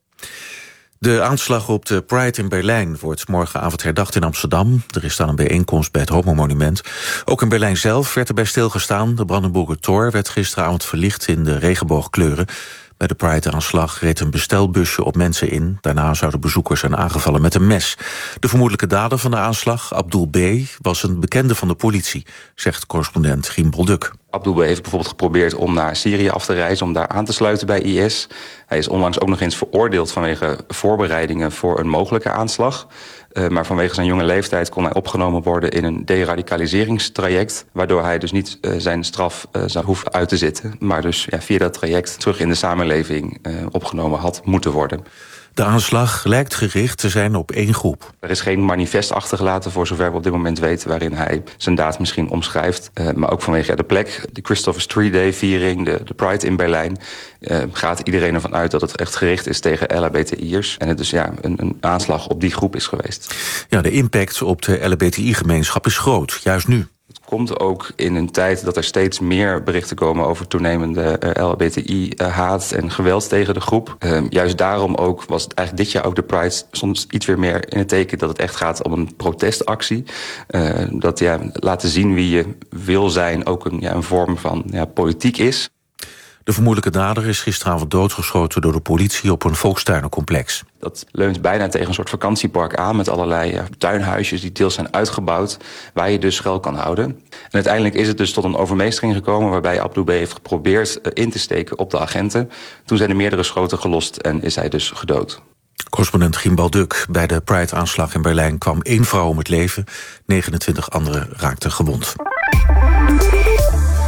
Speaker 21: De aanslag op de Pride in Berlijn wordt morgenavond herdacht in Amsterdam. Er is dan een bijeenkomst bij het Homo-monument. Ook in Berlijn zelf werd erbij stilgestaan. De Brandenburger Tor werd gisteravond verlicht in de regenboogkleuren. Bij de Pride-aanslag reed een bestelbusje op mensen in. Daarna zouden bezoekers zijn aangevallen met een mes. De vermoedelijke dader van de aanslag, Abdul B., was een bekende van de politie, zegt correspondent Giem Bolduk.
Speaker 23: Abdul B. heeft bijvoorbeeld geprobeerd om naar Syrië af te reizen, om daar aan te sluiten bij IS. Hij is onlangs ook nog eens veroordeeld vanwege voorbereidingen voor een mogelijke aanslag. Maar vanwege zijn jonge leeftijd kon hij opgenomen worden in een deradicaliseringstraject, waardoor hij dus niet zijn straf zou hoeven uit te zitten, maar dus via dat traject terug in de samenleving opgenomen had moeten worden.
Speaker 21: De aanslag lijkt gericht te zijn op één groep.
Speaker 23: Er is geen manifest achtergelaten, voor zover we op dit moment weten, waarin hij zijn daad misschien omschrijft. Maar ook vanwege de plek, de Christopher Street Day viering, de Pride in Berlijn, gaat iedereen ervan uit dat het echt gericht is tegen LHBTI'ers. En het dus een aanslag op die groep is geweest.
Speaker 21: Ja, de impact op de LHBTI-gemeenschap is groot, juist nu.
Speaker 23: Het komt ook in een tijd dat er steeds meer berichten komen over toenemende LHBTI-haat en geweld tegen de groep. Juist daarom ook was het eigenlijk dit jaar ook de Pride soms iets weer meer in het teken dat het echt gaat om een protestactie. Dat laten zien wie je wil zijn ook een vorm van politiek is.
Speaker 21: De vermoedelijke dader is gisteravond doodgeschoten door de politie op een volkstuinencomplex.
Speaker 23: Dat leunt bijna tegen een soort vakantiepark aan met allerlei tuinhuisjes die deels zijn uitgebouwd, waar je dus schuil kan houden. En uiteindelijk is het dus tot een overmeestering gekomen waarbij Abdul B. heeft geprobeerd in te steken op de agenten. Toen zijn er meerdere schoten gelost en is hij dus gedood.
Speaker 21: Correspondent Giem Bolduk. Bij de Pride-aanslag in Berlijn kwam 1 vrouw om het leven. 29 anderen raakten gewond.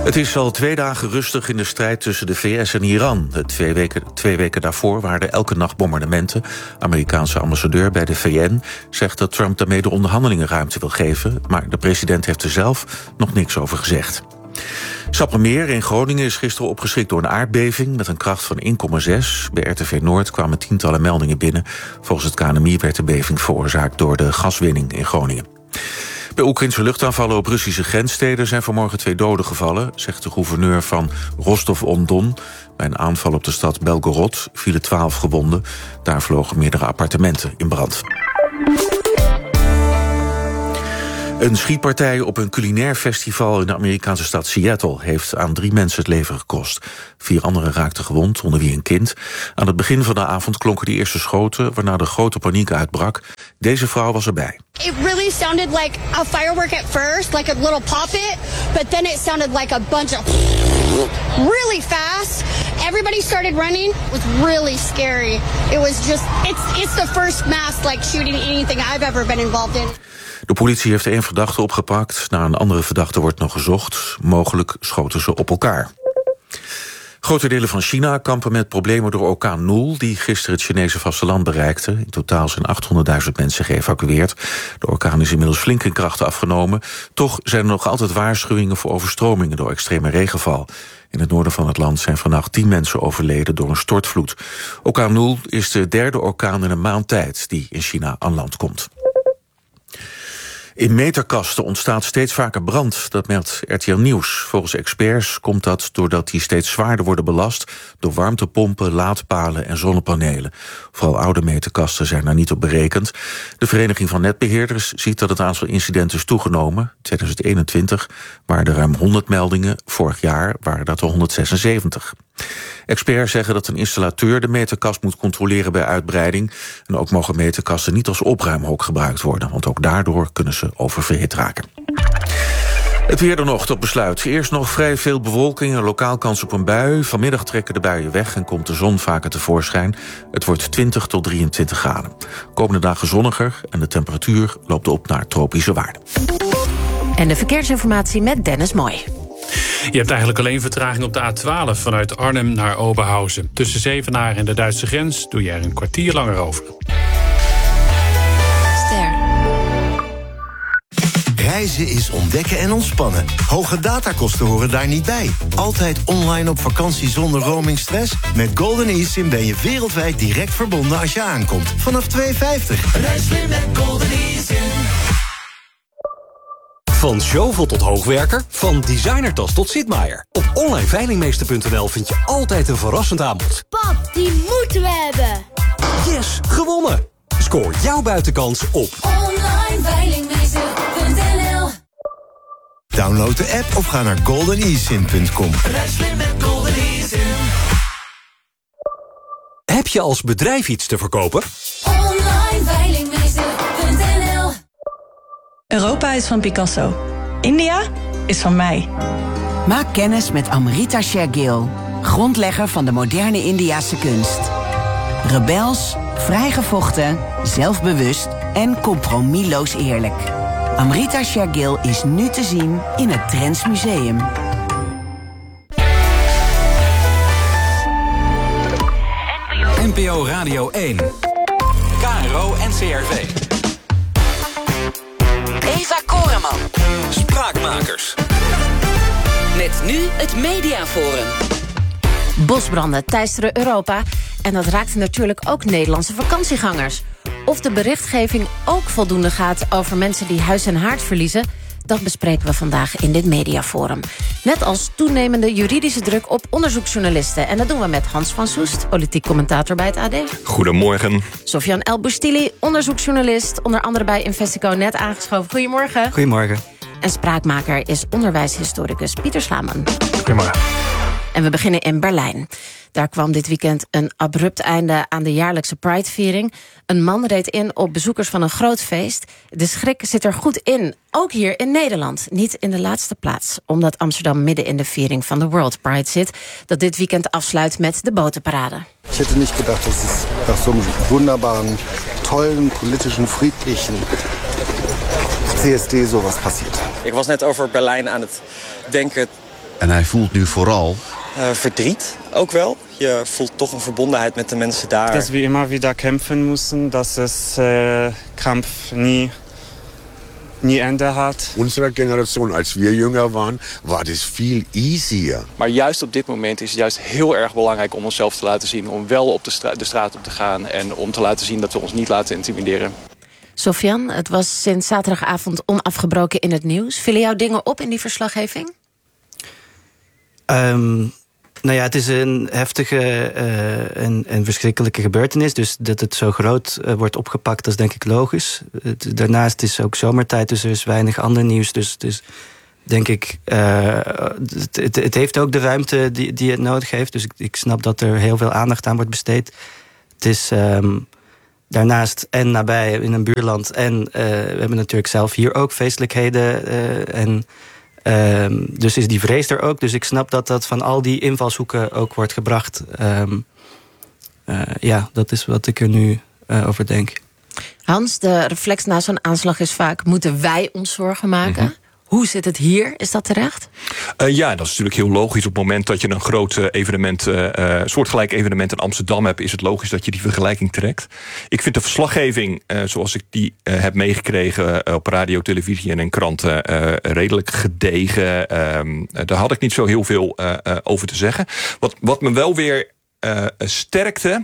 Speaker 21: Het is al 2 dagen rustig in de strijd tussen de VS en Iran. 2 weken daarvoor waren er elke nacht bombardementen. Amerikaanse ambassadeur bij de VN zegt dat Trump daarmee de onderhandelingen ruimte wil geven, maar de president heeft er zelf nog niks over gezegd. Sappemeer in Groningen is gisteren opgeschrikt door een aardbeving met een kracht van 1,6. Bij RTV Noord kwamen tientallen meldingen binnen. Volgens het KNMI werd de beving veroorzaakt door de gaswinning in Groningen. Bij Oekraïnse luchtaanvallen op Russische grenssteden zijn vanmorgen 2 doden gevallen, zegt de gouverneur van Rostov-on-Don. Bij een aanval op de stad Belgorod vielen 12 gewonden. Daar vlogen meerdere appartementen in brand. Een schietpartij op een culinair festival in de Amerikaanse stad Seattle heeft aan 3 mensen het leven gekost. 4 anderen raakten gewond, onder wie een kind. Aan het begin van de avond klonken de eerste schoten, waarna de grote paniek uitbrak. Deze vrouw was erbij.
Speaker 2: It really sounded like a firework at first, like a little pop-it, but then it sounded like a bunch of really fast. Everybody started running. It was really scary. It was just, it's the first mass like shooting anything I've ever been involved in.
Speaker 21: De politie heeft 1 verdachte opgepakt. Naar een andere verdachte wordt nog gezocht. Mogelijk schoten ze op elkaar. Grote delen van China kampen met problemen door orkaan Noel, die gisteren het Chinese vasteland bereikte. In totaal zijn 800.000 mensen geëvacueerd. De orkaan is inmiddels flink in kracht afgenomen. Toch zijn er nog altijd waarschuwingen voor overstromingen door extreme regenval. In het noorden van het land zijn vannacht 10 mensen overleden door een stortvloed. Orkaan Noel is de 3e orkaan in een maand tijd die in China aan land komt. In meterkasten ontstaat steeds vaker brand, dat meldt RTL Nieuws. Volgens experts komt dat doordat die steeds zwaarder worden belast door warmtepompen, laadpalen en zonnepanelen. Vooral oude meterkasten zijn daar niet op berekend. De Vereniging van Netbeheerders ziet dat het aantal incidenten is toegenomen. 2021 waren er ruim 100 meldingen, vorig jaar waren dat er 176. Experts zeggen dat een installateur de meterkast moet controleren bij uitbreiding. En ook mogen meterkasten niet als opruimhok gebruikt worden, want ook daardoor kunnen ze oververhit raken. Het weer dan nog tot besluit. Eerst nog vrij veel bewolking en lokaal kans op een bui. Vanmiddag trekken de buien weg en komt de zon vaker tevoorschijn. Het wordt 20 tot 23 graden. Komende dagen zonniger en de temperatuur loopt op naar tropische waarden.
Speaker 1: En de verkeersinformatie met Dennis Mooi.
Speaker 4: Je hebt eigenlijk alleen vertraging op de A12 vanuit Arnhem naar Oberhausen. Tussen Zevenaar en de Duitse grens doe je er een kwartier langer over.
Speaker 5: Reizen is ontdekken en ontspannen. Hoge datakosten horen daar niet bij. Altijd online op vakantie zonder roamingstress? Met Golden eSIM ben je wereldwijd direct verbonden als je aankomt. Vanaf €2,50.
Speaker 24: Reis slim met Golden eSIM.
Speaker 14: Van shovel tot hoogwerker, van designertas tot Sitmaier. Op onlineveilingmeester.nl vind je altijd een verrassend aanbod.
Speaker 24: Pap, die moeten we hebben.
Speaker 14: Yes, gewonnen! Scoor jouw buitenkans op
Speaker 24: onlineveilingmeester.nl.
Speaker 5: Download de app of ga naar goldenesim.com.
Speaker 24: Reis slim met Golden eSIM.
Speaker 14: Heb je als bedrijf iets te verkopen?
Speaker 24: Onlineveilingmeester.nl.
Speaker 25: Europa is van Picasso. India is van mij.
Speaker 26: Maak kennis met Amrita Shergill, grondlegger van de moderne Indiase kunst. Rebels, vrijgevochten, zelfbewust en compromisloos eerlijk. Amrita Shergill is nu te zien in het Drents Museum.
Speaker 14: NPO Radio 1. KRO NCRV.
Speaker 11: Eva Koreman.
Speaker 14: Spraakmakers.
Speaker 11: Met nu het Mediaforum.
Speaker 1: Bosbranden teisteren Europa en dat raakt natuurlijk ook Nederlandse vakantiegangers. Of de berichtgeving ook voldoende gaat over mensen die huis en haard verliezen, dat bespreken we vandaag in dit Mediaforum. Net als toenemende juridische druk op onderzoeksjournalisten. En dat doen we met Hans van Soest, politiek commentator bij het AD.
Speaker 3: Goedemorgen.
Speaker 1: Sofian El Boustili, onderzoeksjournalist, onder andere bij Investico net aangeschoven. Goedemorgen.
Speaker 27: Goedemorgen.
Speaker 1: En spraakmaker is onderwijshistoricus Pieter Slaman.
Speaker 27: Goedemorgen.
Speaker 1: En we beginnen in Berlijn. Daar kwam dit weekend een abrupt einde aan de jaarlijkse Pride-viering. Een man reed in op bezoekers van een groot feest. De schrik zit er goed in, ook hier in Nederland. Niet in de laatste plaats, omdat Amsterdam midden in de viering van de World Pride zit, dat dit weekend afsluit met de botenparade.
Speaker 28: Ik had niet gedacht dat het nach zo'n wunderbaren, tollen, politischen, friedlichen CSD sowas passiert.
Speaker 13: Ik was net over Berlijn aan het denken
Speaker 6: En hij voelt nu vooral...
Speaker 7: verdriet ook wel. Je voelt toch een verbondenheid met de mensen daar.
Speaker 8: Dat we immer wieder kämpfen moesten, dat het Kampf nie Ende had.
Speaker 6: Onze generatie, als we jonger waren, was het veel easier.
Speaker 9: Maar juist op dit moment is het juist heel erg belangrijk om onszelf te laten zien. Om wel op de straat op te gaan en om te laten zien dat we ons niet laten intimideren.
Speaker 1: Sofian, het was sinds zaterdagavond onafgebroken in het nieuws. Vielen jou dingen op in die verslaggeving?
Speaker 10: Nou ja, het is een heftige en verschrikkelijke gebeurtenis. Dus dat het zo groot wordt opgepakt, dat is denk ik logisch. Daarnaast is ook zomertijd, dus er is weinig ander nieuws. Dus denk ik, het heeft ook de ruimte die het nodig heeft. Dus ik snap dat er heel veel aandacht aan wordt besteed. Het is daarnaast en nabij in een buurland. En we hebben natuurlijk zelf hier ook feestelijkheden dus is die vrees er ook. Dus ik snap dat van al die invalshoeken ook wordt gebracht. Dat is wat ik er nu over denk.
Speaker 1: Hans, de reflex na zo'n aanslag is vaak... moeten wij ons zorgen maken? Mm-hmm. Hoe zit het hier? Is dat terecht?
Speaker 3: Ja, dat is natuurlijk heel logisch. Op het moment dat je een groot evenement, soortgelijk evenement in Amsterdam hebt... is het logisch dat je die vergelijking trekt. Ik vind de verslaggeving, zoals ik die heb meegekregen... op radio, televisie en in kranten, redelijk gedegen. Daar had ik niet zo heel veel over te zeggen. Wat me wel weer sterkte...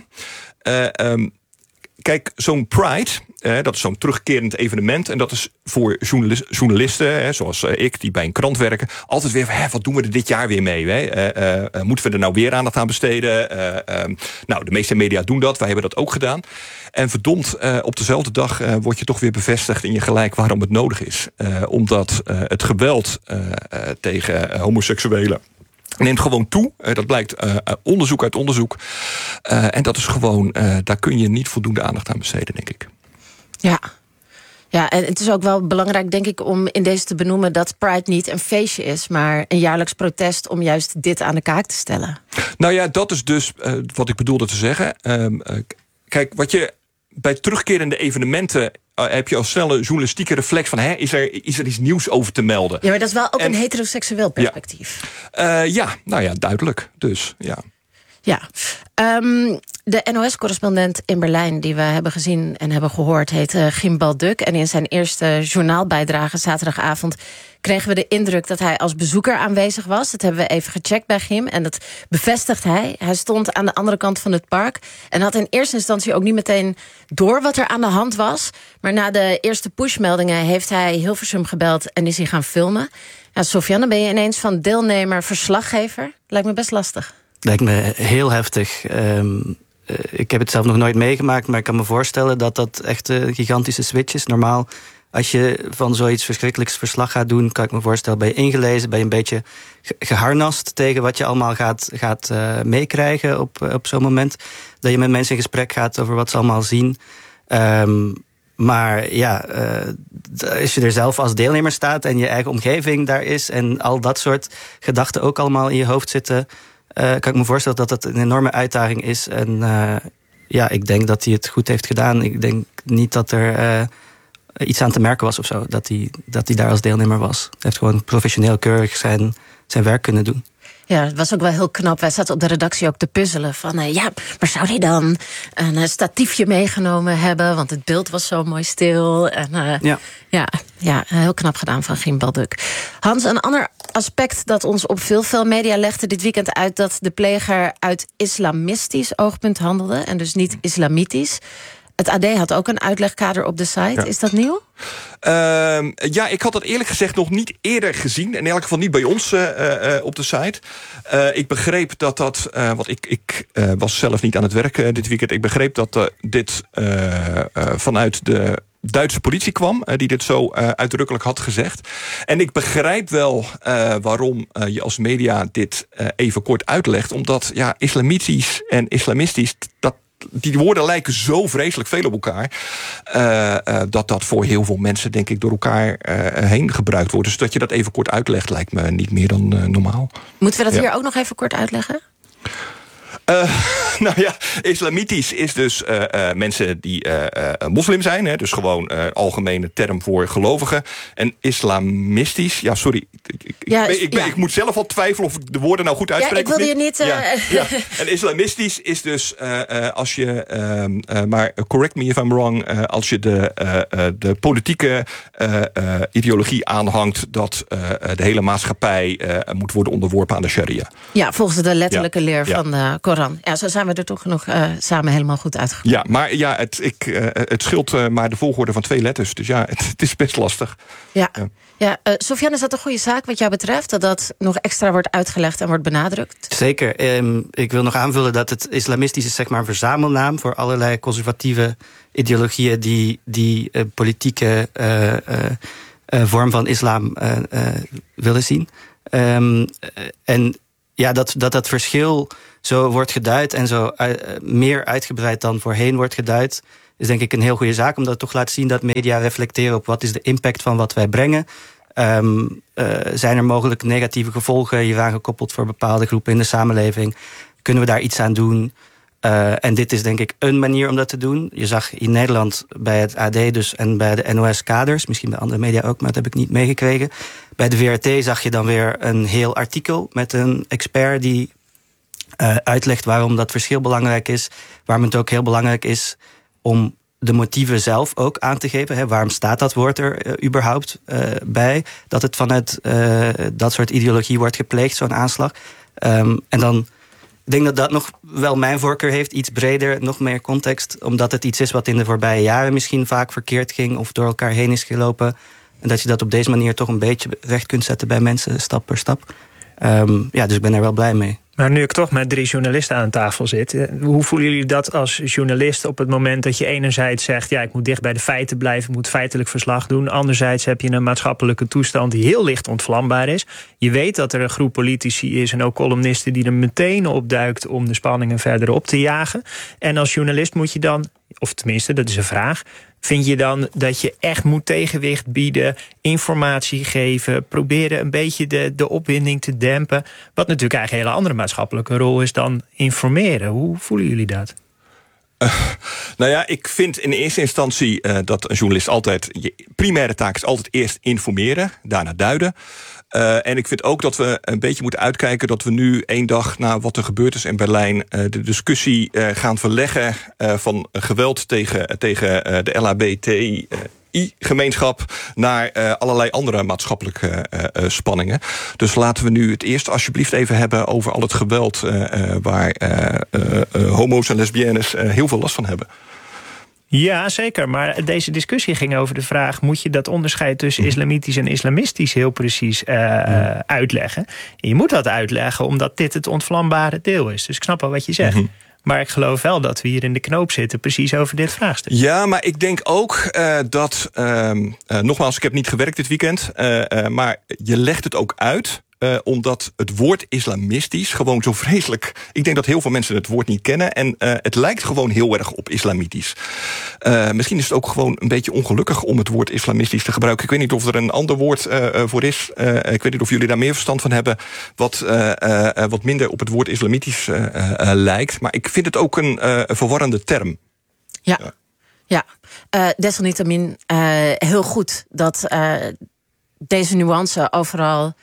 Speaker 3: Kijk, zo'n Pride, dat is zo'n terugkerend evenement... en dat is voor journalisten, zoals ik, die bij een krant werken... altijd weer, wat doen we er dit jaar weer mee? Moeten we er nou weer aandacht aan besteden? De meeste media doen dat, wij hebben dat ook gedaan. En verdomd, op dezelfde dag word je toch weer bevestigd in je gelijk... waarom het nodig is. Omdat het geweld tegen homoseksuelen... neemt gewoon toe. Dat blijkt onderzoek uit onderzoek. En dat is gewoon, daar kun je niet voldoende aandacht aan besteden, denk ik.
Speaker 1: Ja, en het is ook wel belangrijk, denk ik, om in deze te benoemen... dat Pride niet een feestje is, maar een jaarlijks protest... om juist dit aan de kaak te stellen. Nou ja, dat is dus wat ik bedoelde te zeggen. Kijk, wat je bij terugkerende evenementen... heb je al snel een journalistieke reflex van... is er iets nieuws over te melden? Ja, maar dat is wel ook een heteroseksueel perspectief.
Speaker 3: Duidelijk. Dus, ja.
Speaker 1: Ja. De NOS-correspondent in Berlijn die we hebben gezien en hebben gehoord... heet Gim Balduk. En in zijn eerste journaalbijdrage zaterdagavond... kregen we de indruk dat hij als bezoeker aanwezig was. Dat hebben we even gecheckt bij Gim. En dat bevestigt hij. Hij stond aan de andere kant van het park... en had in eerste instantie ook niet meteen door wat er aan de hand was. Maar na de eerste pushmeldingen heeft hij Hilversum gebeld... en is hij gaan filmen. Ja, Sofian, dan ben je ineens van deelnemer verslaggever. Lijkt me best lastig.
Speaker 10: Lijkt me heel heftig. Ik heb het zelf nog nooit meegemaakt... maar ik kan me voorstellen dat dat echt een gigantische switch is. Normaal, als je van zoiets verschrikkelijks verslag gaat doen... kan ik me voorstellen, ben je ingelezen... ben je een beetje geharnast tegen wat je allemaal gaat meekrijgen... op zo'n moment. Dat je met mensen in gesprek gaat over wat ze allemaal zien... Maar ja, als je er zelf als deelnemer staat... en je eigen omgeving daar is... en al dat soort gedachten ook allemaal in je hoofd zitten... kan ik me voorstellen dat dat een enorme uitdaging is. En ik denk dat hij het goed heeft gedaan. Ik denk niet dat er iets aan te merken was of zo. Dat hij daar als deelnemer was. Hij heeft gewoon professioneel keurig zijn werk kunnen doen.
Speaker 1: Ja, het was ook wel heel knap. Wij zaten op de redactie ook te puzzelen van... maar zou hij dan een statiefje meegenomen hebben? Want het beeld was zo mooi stil. En, heel knap gedaan van Gim Balduk. Hans, een ander aspect dat ons opviel... veel media legden dit weekend uit dat de pleger... uit islamistisch oogpunt handelde en dus niet islamitisch... Het AD had ook een uitlegkader op de site. Ja. Is dat nieuw?
Speaker 3: Ik had dat eerlijk gezegd nog niet eerder gezien. In elk geval niet bij ons op de site. Ik begreep dat... want ik was zelf niet aan het werk dit weekend. Ik begreep dat dit vanuit de Duitse politie kwam... die dit zo uitdrukkelijk had gezegd. En ik begrijp wel waarom je als media dit even kort uitlegt. Omdat islamitisch en islamistisch... Die woorden lijken zo vreselijk veel op elkaar... dat voor heel veel mensen, denk ik, door elkaar heen gebruikt wordt. Dus dat je dat even kort uitlegt, lijkt me niet meer dan normaal.
Speaker 1: Moeten we dat hier ook nog even kort uitleggen?
Speaker 3: Nou ja, islamitisch is dus mensen die moslim zijn. Hè, dus gewoon algemene term voor gelovigen. En islamistisch, ja, sorry. Ik moet zelf al twijfelen of ik de woorden nou goed uitspreek.
Speaker 1: Ja, ik wilde je niet...
Speaker 3: Ja. En islamistisch is dus als je... maar correct me if I'm wrong... als je de politieke ideologie aanhangt... dat de hele maatschappij moet worden onderworpen aan de sharia.
Speaker 1: Ja, volgens de letterlijke leer van de Koran. Ja, zo zijn we er toch nog samen helemaal goed uitgekomen.
Speaker 3: Ja, maar ja, het scheelt maar de volgorde van 2 letters. Dus ja, het is best lastig.
Speaker 1: Ja, Sofian, is dat een goede zaak wat jou betreft? Dat nog extra wordt uitgelegd en wordt benadrukt?
Speaker 10: Zeker. Ik wil nog aanvullen dat het islamistisch is zeg maar een verzamelnaam... voor allerlei conservatieve ideologieën die politieke vorm van islam willen zien. En ja, dat verschil zo wordt geduid en zo meer uitgebreid dan voorheen wordt geduid... is denk ik een heel goede zaak, omdat het toch laat zien dat media reflecteren op wat is de impact van wat wij brengen. Zijn er mogelijk negatieve gevolgen hieraan gekoppeld voor bepaalde groepen in de samenleving? Kunnen we daar iets aan doen? En dit is denk ik een manier om dat te doen. Je zag in Nederland bij het AD dus en bij de NOS-kaders... misschien bij andere media ook, maar dat heb ik niet meegekregen. Bij de VRT zag je dan weer een heel artikel met een expert... die uitlegt waarom dat verschil belangrijk is. Waarom het ook heel belangrijk is om de motieven zelf ook aan te geven. Hè. Waarom staat dat woord er überhaupt bij? Dat het vanuit dat soort ideologie wordt gepleegd, zo'n aanslag. En dan... Ik denk dat dat nog wel mijn voorkeur heeft, iets breder, nog meer context. Omdat het iets is wat in de voorbije jaren misschien vaak verkeerd ging... of door elkaar heen is gelopen. En dat je dat op deze manier toch een beetje recht kunt zetten bij mensen, stap per stap. Dus ik ben er wel blij mee.
Speaker 12: Maar nu ik toch met 3 journalisten aan tafel zit... hoe voelen jullie dat als journalist op het moment dat je enerzijds zegt... ja, ik moet dicht bij de feiten blijven, ik moet feitelijk verslag doen. Anderzijds heb je een maatschappelijke toestand die heel licht ontvlambaar is. Je weet dat er een groep politici is en ook columnisten... die er meteen opduikt om de spanningen verder op te jagen. En als journalist moet je dan, of tenminste, dat is een vraag... vind je dan dat je echt moet tegenwicht bieden, informatie geven... proberen een beetje de opwinding te dempen... wat natuurlijk eigenlijk een hele andere maatschappelijke rol is dan informeren. Hoe voelen jullie dat?
Speaker 3: Nou ja, ik vind in eerste instantie dat een journalist altijd... je primaire taak is altijd eerst informeren, daarna duiden... En ik vind ook dat we een beetje moeten uitkijken... dat we nu 1 dag na wat er gebeurd is in Berlijn... de discussie gaan verleggen van geweld tegen de LHBTI-gemeenschap... naar allerlei andere maatschappelijke spanningen. Dus laten we nu het eerst alsjeblieft even hebben... over al het geweld waar homo's en lesbiennes heel veel last van hebben.
Speaker 12: Ja, zeker. Maar deze discussie ging over de vraag... moet je dat onderscheid tussen islamitisch en islamistisch heel precies uitleggen? En je moet dat uitleggen omdat dit het ontvlambare deel is. Dus ik snap wel wat je zegt. Maar ik geloof wel dat we hier in de knoop zitten... precies over dit vraagstuk.
Speaker 3: Ja, maar ik denk ook dat... nogmaals, ik heb niet gewerkt dit weekend... maar je legt het ook uit... omdat het woord islamistisch gewoon zo vreselijk... Ik denk dat heel veel mensen het woord niet kennen... en het lijkt gewoon heel erg op islamitisch. Misschien is het ook gewoon een beetje ongelukkig... om het woord islamistisch te gebruiken. Ik weet niet of er een ander woord voor is. Ik weet niet of jullie daar meer verstand van hebben... wat minder op het woord islamitisch lijkt. Maar ik vind het ook een verwarrende term.
Speaker 1: Ja. Desalniettemin heel goed... dat deze nuance overal...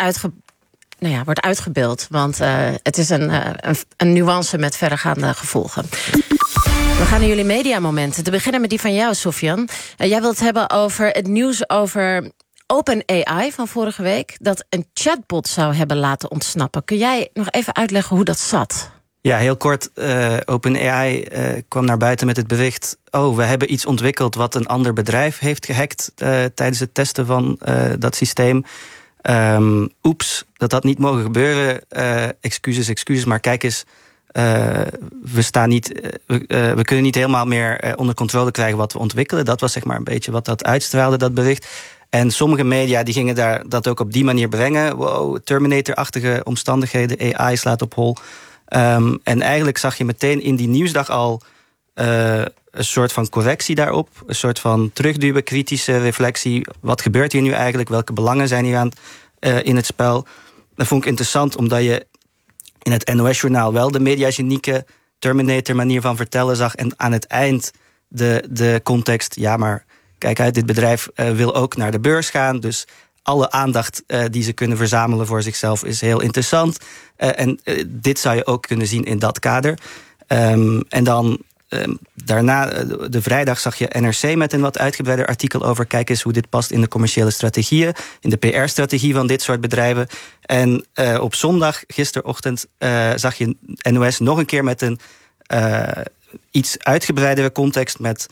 Speaker 1: wordt uitgebeeld. Want het is een nuance met verregaande gevolgen. We gaan naar jullie mediamomenten. Te beginnen met die van jou, Sofian. Jij wilt het hebben over het nieuws over OpenAI van vorige week... dat een chatbot zou hebben laten ontsnappen. Kun jij nog even uitleggen hoe dat zat?
Speaker 10: Ja, heel kort. OpenAI kwam naar buiten met het bericht... we hebben iets ontwikkeld wat een ander bedrijf heeft gehackt... tijdens het testen van dat systeem... dat niet mogen gebeuren. Excuses, maar kijk eens... we kunnen niet helemaal meer onder controle krijgen wat we ontwikkelen. Dat was zeg maar een beetje wat dat uitstraalde, dat bericht. En sommige media die gingen dat ook op die manier brengen. Wow, Terminator-achtige omstandigheden, AI slaat op hol. En eigenlijk zag je meteen in die nieuwsdag al... een soort van correctie daarop. Een soort van terugduwen, kritische reflectie. Wat gebeurt hier nu eigenlijk? Welke belangen zijn hier in het spel? Dat vond ik interessant, omdat je in het NOS-journaal... wel de mediagenieke Terminator manier van vertellen zag. En aan het eind de context. Ja, maar kijk uit, dit bedrijf wil ook naar de beurs gaan. Dus alle aandacht die ze kunnen verzamelen voor zichzelf is heel interessant. En dit zou je ook kunnen zien in dat kader. En dan daarna, de vrijdag, zag je NRC met een wat uitgebreider artikel over. Kijk eens hoe dit past in de commerciële strategieën, in de PR-strategie van dit soort bedrijven. En op zondag, gisterochtend, zag je NOS nog een keer met een iets uitgebreidere context met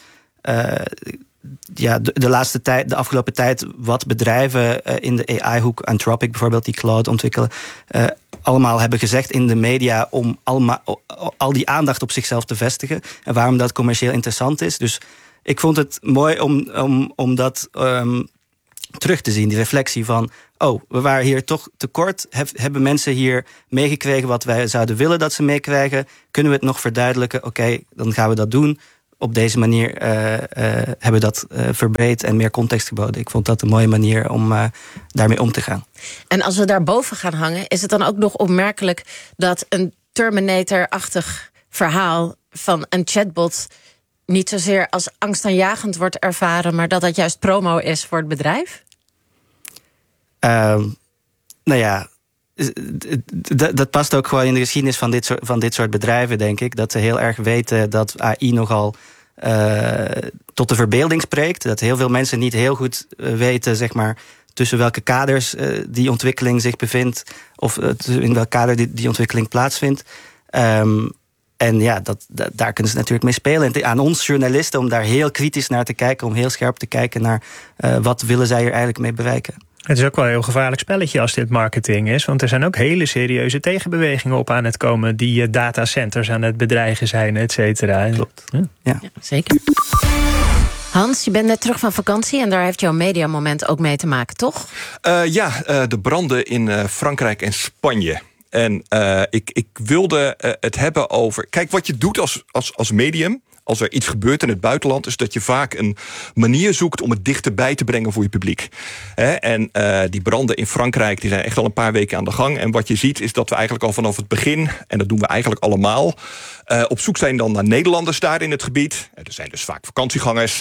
Speaker 10: de afgelopen tijd wat bedrijven in de AI-hoek, Anthropic bijvoorbeeld, die cloud ontwikkelen, allemaal hebben gezegd in de media om al die aandacht op zichzelf te vestigen. En waarom dat commercieel interessant is. Dus ik vond het mooi om dat terug te zien, die reflectie van, we waren hier toch tekort. Hebben mensen hier meegekregen wat wij zouden willen dat ze meekrijgen? Kunnen we het nog verduidelijken? Oké, dan gaan we dat doen. Op deze manier hebben we dat verbreed en meer context geboden. Ik vond dat een mooie manier om daarmee om te gaan.
Speaker 1: En als we daarboven gaan hangen, is het dan ook nog opmerkelijk dat een Terminator-achtig verhaal van een chatbot niet zozeer als angstaanjagend wordt ervaren, maar dat juist promo is voor het bedrijf?
Speaker 10: Dat past ook gewoon in de geschiedenis van dit soort bedrijven, denk ik. Dat ze heel erg weten dat AI nogal tot de verbeelding spreekt. Dat heel veel mensen niet heel goed weten, zeg maar, tussen welke kaders die ontwikkeling zich bevindt, of in welk kader die ontwikkeling plaatsvindt. En ja, daar kunnen ze natuurlijk mee spelen. En aan ons journalisten om daar heel kritisch naar te kijken, om heel scherp te kijken naar wat willen zij er eigenlijk mee bereiken.
Speaker 12: Het is ook wel een heel gevaarlijk spelletje als dit marketing is. Want er zijn ook hele serieuze tegenbewegingen op aan het komen die datacenters aan het bedreigen zijn, et cetera.
Speaker 10: Klopt.
Speaker 1: Ja, zeker. Hans, je bent net terug van vakantie en daar heeft jouw mediamoment ook mee te maken, toch?
Speaker 3: De branden in Frankrijk en Spanje. En ik wilde het hebben over, kijk, wat je doet als medium, als er iets gebeurt in het buitenland, is dat je vaak een manier zoekt om het dichterbij te brengen voor je publiek. En die branden in Frankrijk, die zijn echt al een paar weken aan de gang. En wat je ziet is dat we eigenlijk al vanaf het begin, en dat doen we eigenlijk allemaal, op zoek zijn dan naar Nederlanders daar in het gebied. Er zijn dus vaak vakantiegangers.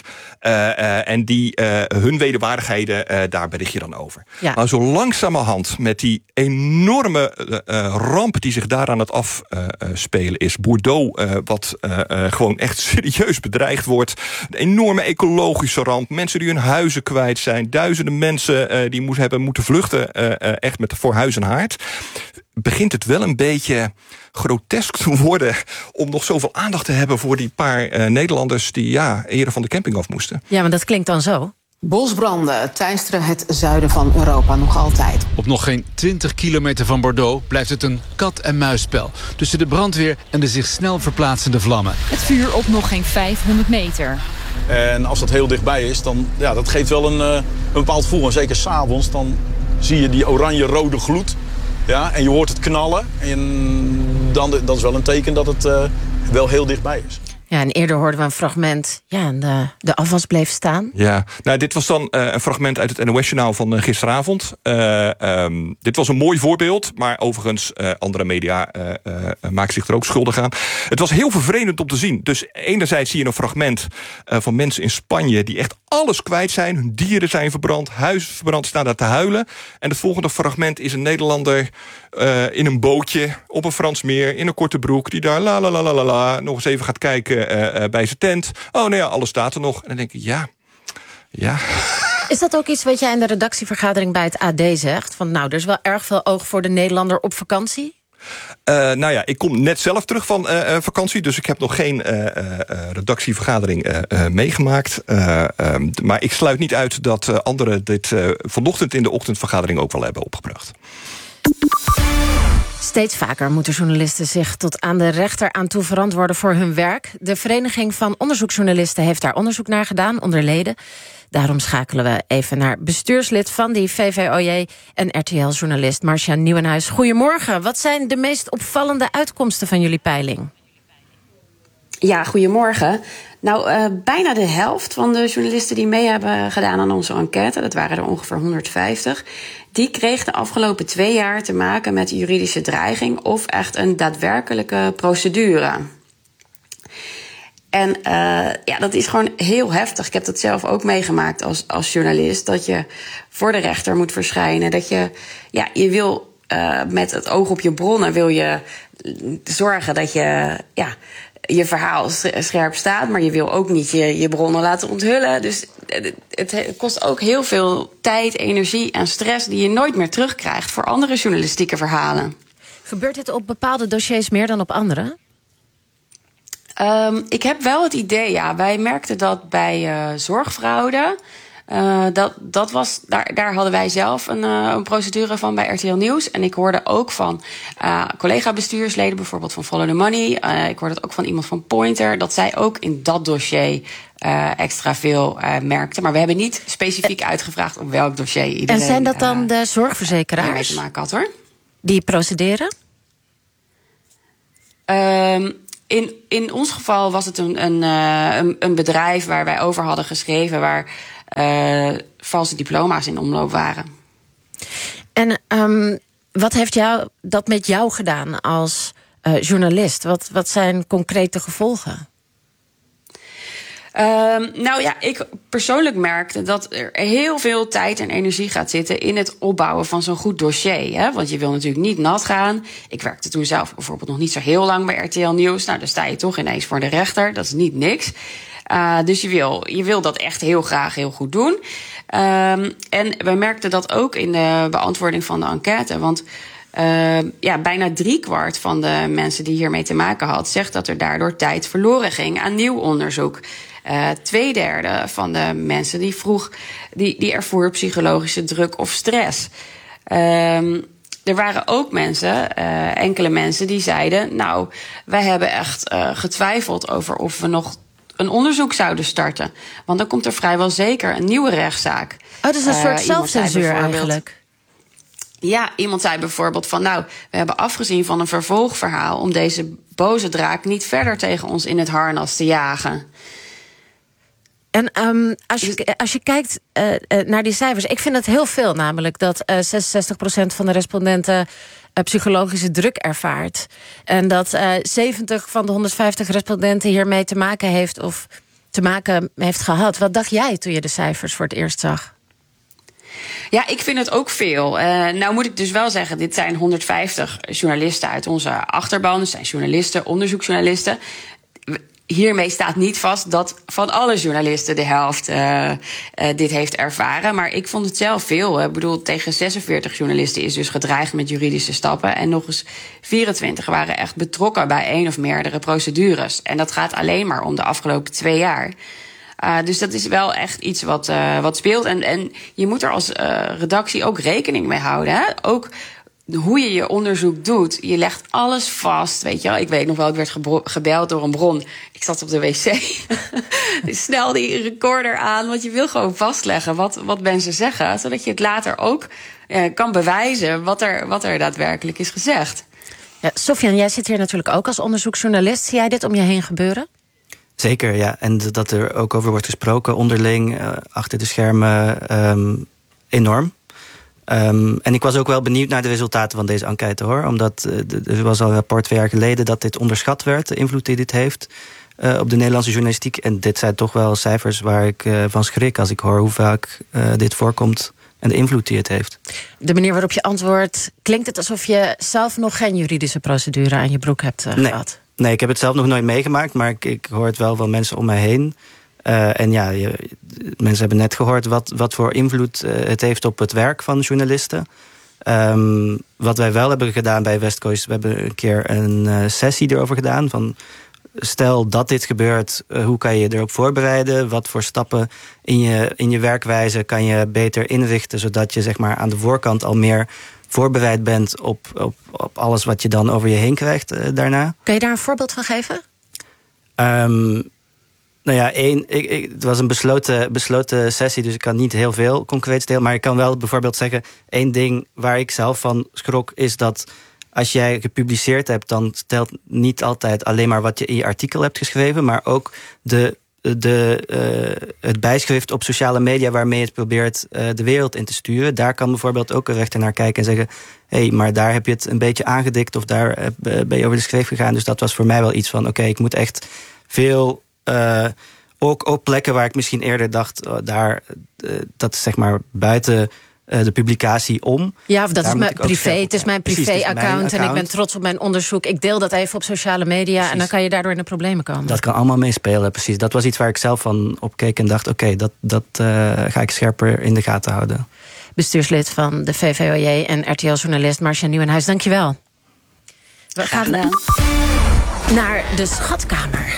Speaker 3: En die hun wederwaardigheden, daar bericht je dan over. Ja. Maar zo langzamerhand met die enorme ramp die zich daar aan het afspelen is. Bordeaux, wat gewoon echt serieus bedreigd wordt. Een enorme ecologische ramp. Mensen die hun huizen kwijt zijn. Duizenden mensen die hebben moeten vluchten. Echt voor huis en haard. Begint het wel een beetje grotesk te worden om nog zoveel aandacht te hebben voor die paar Nederlanders die eerder van de camping af moesten.
Speaker 1: Ja, maar dat klinkt dan zo.
Speaker 15: Bosbranden teisteren het zuiden van Europa nog altijd.
Speaker 16: Op nog geen 20 kilometer van Bordeaux blijft het een kat-en-muisspel tussen de brandweer en de zich snel verplaatsende vlammen.
Speaker 17: Het vuur op nog geen 500 meter.
Speaker 18: En als dat heel dichtbij is, dan dat geeft wel een bepaald gevoel. En zeker 's avonds, dan zie je die oranje-rode gloed. Ja, en je hoort het knallen. En dat is wel een teken dat het wel heel dichtbij is.
Speaker 1: Ja, en eerder hoorden we een fragment. Ja, en de afwas bleef staan.
Speaker 3: Ja, nou, dit was dan een fragment uit het NOS-journaal van gisteravond. Dit was een mooi voorbeeld, maar overigens andere media maken zich er ook schuldig aan. Het was heel vervelend om te zien. Dus enerzijds zie je een fragment van mensen in Spanje die echt alles kwijt zijn. Hun dieren zijn verbrand, huizen verbrand, staan daar te huilen. En het volgende fragment is een Nederlander in een bootje op een Frans meer in een korte broek die daar nog eens even gaat kijken bij zijn tent. Alles staat er nog. En dan denk ik, ja.
Speaker 1: Is dat ook iets wat jij in de redactievergadering bij het AD zegt? Van er is wel erg veel oog voor de Nederlander op vakantie?
Speaker 3: Ik kom net zelf terug van vakantie, dus ik heb nog geen redactievergadering meegemaakt. Maar ik sluit niet uit dat anderen dit vanochtend in de ochtendvergadering ook wel hebben opgebracht.
Speaker 1: Steeds vaker moeten journalisten zich tot aan de rechter aan toe verantwoorden voor hun werk. De Vereniging van Onderzoeksjournalisten heeft daar onderzoek naar gedaan onder leden. Daarom schakelen we even naar bestuurslid van die VVOJ en RTL-journalist Marcia Nieuwenhuis. Goedemorgen, wat zijn de meest opvallende uitkomsten van jullie peiling?
Speaker 19: Ja, goedemorgen. Bijna de helft van de journalisten die mee hebben gedaan aan onze enquête, dat waren er ongeveer 150... die kreeg de afgelopen 2 jaar te maken met juridische dreiging of echt een daadwerkelijke procedure. En dat is gewoon heel heftig. Ik heb dat zelf ook meegemaakt als journalist. Dat je voor de rechter moet verschijnen. Dat je wil met het oog op je bronnen wil je zorgen dat je verhaal scherp staat. Maar je wil ook niet je bronnen laten onthullen. Dus het kost ook heel veel tijd, energie en stress die je nooit meer terugkrijgt voor andere journalistieke verhalen.
Speaker 1: Gebeurt dit op bepaalde dossiers meer dan op andere?
Speaker 19: Ik heb wel het idee, wij merkten dat bij zorgfraude. Daar hadden wij zelf een procedure van bij RTL Nieuws. En ik hoorde ook van collega-bestuursleden, bijvoorbeeld van Follow the Money. Ik hoorde het ook van iemand van Pointer, dat zij ook in dat dossier extra veel merkten. Maar we hebben niet specifiek uitgevraagd op welk dossier iedereen...
Speaker 1: En zijn dat dan de zorgverzekeraars?
Speaker 19: ...mee te maken had, hoor.
Speaker 1: Die procederen?
Speaker 19: In ons geval was het een bedrijf waar wij over hadden geschreven, waar valse diploma's in omloop waren. En
Speaker 1: wat heeft dat met jou gedaan als journalist? Wat zijn concrete gevolgen?
Speaker 19: Ik persoonlijk merkte dat er heel veel tijd en energie gaat zitten in het opbouwen van zo'n goed dossier. Hè? Want je wil natuurlijk niet nat gaan. Ik werkte toen zelf bijvoorbeeld nog niet zo heel lang bij RTL Nieuws. Nou, dan sta je toch ineens voor de rechter. Dat is niet niks. Dus je wil dat echt heel graag heel goed doen. En we merkten dat ook in de beantwoording van de enquête. Want bijna 3/4 van de mensen die hiermee te maken had, zegt dat er daardoor tijd verloren ging aan nieuw onderzoek. 2/3 van de mensen die vroeg, die ervoer psychologische druk of stress. Er waren ook enkele mensen die zeiden, nou, wij hebben echt getwijfeld over of we nog een onderzoek zouden starten. Want dan komt er vrijwel zeker een nieuwe rechtszaak.
Speaker 1: Dat is een soort zelfcensuur eigenlijk.
Speaker 19: Ja, iemand zei bijvoorbeeld van, nou, we hebben afgezien van een vervolgverhaal om deze boze draak niet verder tegen ons in het harnas te jagen.
Speaker 1: En als je kijkt naar die cijfers, ik vind het heel veel namelijk dat 66% van de respondenten psychologische druk ervaart. En dat 70 van de 150 respondenten hiermee te maken heeft gehad. Wat dacht jij toen je de cijfers voor het eerst zag?
Speaker 19: Ja, ik vind het ook veel. Nou moet ik dus wel zeggen, dit zijn 150 journalisten uit onze achterban. Dat zijn journalisten, onderzoeksjournalisten. Hiermee staat niet vast dat van alle journalisten de helft dit heeft ervaren. Maar ik vond het zelf veel. Ik bedoel, tegen 46 journalisten is dus gedreigd met juridische stappen. En nog eens 24 waren echt betrokken bij 1 of meerdere procedures. En dat gaat alleen maar om de afgelopen 2 jaar. Dus dat is wel echt iets wat speelt. En je moet er als redactie ook rekening mee houden. Hè? Ook hoe je je onderzoek doet. Je legt alles vast, weet je wel. Ik weet nog wel, ik werd gebeld door een bron. Ik zat op de wc. Dus snel die recorder aan, want je wil gewoon vastleggen wat mensen zeggen, zodat je het later ook kan bewijzen wat er daadwerkelijk is gezegd.
Speaker 1: Ja, Sofian, jij zit hier natuurlijk ook als onderzoeksjournalist. Zie jij dit om je heen gebeuren?
Speaker 10: Zeker, ja. En dat er ook over wordt gesproken onderling, achter de schermen, enorm. En ik was ook wel benieuwd naar de resultaten van deze enquête, hoor. Omdat er was al een rapport 2 jaar geleden dat dit onderschat werd, de invloed die dit heeft op de Nederlandse journalistiek. En dit zijn toch wel cijfers waar ik van schrik als ik hoor hoe vaak dit voorkomt en de invloed die het heeft.
Speaker 1: De manier waarop je antwoordt, klinkt het alsof je zelf nog geen juridische procedure aan je broek hebt gehad?
Speaker 10: Nee, ik heb het zelf nog nooit meegemaakt, maar ik hoor het wel van mensen om mij heen. En ja, mensen hebben net gehoord wat voor invloed het heeft op het werk van journalisten. Wat wij wel hebben gedaan bij West Coast, we hebben een keer een sessie erover gedaan. Van stel dat dit gebeurt, hoe kan je erop voorbereiden? Wat voor stappen in je werkwijze kan je beter inrichten, zodat je zeg maar aan de voorkant al meer voorbereid bent op alles wat je dan over je heen krijgt daarna.
Speaker 1: Kun je daar een voorbeeld van geven?
Speaker 10: Nou ja, het was een besloten sessie, dus ik kan niet heel veel concreets delen. Maar ik kan wel bijvoorbeeld zeggen, 1 ding waar ik zelf van schrok is dat als jij gepubliceerd hebt, dan stelt niet altijd alleen maar wat je in je artikel hebt geschreven, maar ook het bijschrift op sociale media waarmee je het probeert de wereld in te sturen. Daar kan bijvoorbeeld ook een rechter naar kijken en zeggen, hé, maar daar heb je het een beetje aangedikt of daar ben je over de schreef gegaan. Dus dat was voor mij wel iets van, oké, ik moet echt veel... ook op plekken waar ik misschien eerder dacht... dat is zeg maar buiten de publicatie om.
Speaker 1: Ja, of dat
Speaker 10: Daar
Speaker 1: is
Speaker 10: moet
Speaker 1: mijn
Speaker 10: ik ook
Speaker 1: privé.
Speaker 10: zeggen,
Speaker 1: Het is mijn
Speaker 10: precies, het is
Speaker 1: privé-account
Speaker 10: mijn
Speaker 1: en ik ben trots op mijn onderzoek. Ik deel dat even op sociale media en dan kan je daardoor in de problemen komen.
Speaker 10: Dat kan allemaal meespelen, precies. Dat was iets waar ik zelf van opkeek en dacht... oké, dat ga ik scherper in de gaten houden.
Speaker 1: Bestuurslid van de VVOJ en RTL-journalist Marcia Nieuwenhuis, dankjewel. We gaan naar de schatkamer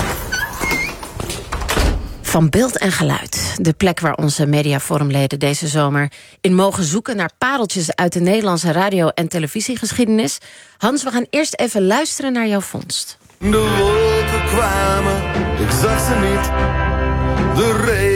Speaker 1: van Beeld en Geluid. De plek waar onze Mediaforumleden deze zomer in mogen zoeken naar pareltjes uit de Nederlandse radio- en televisiegeschiedenis. Hans, we gaan eerst even luisteren naar jouw vondst.
Speaker 24: De wolken kwamen, ik zag ze niet. De regen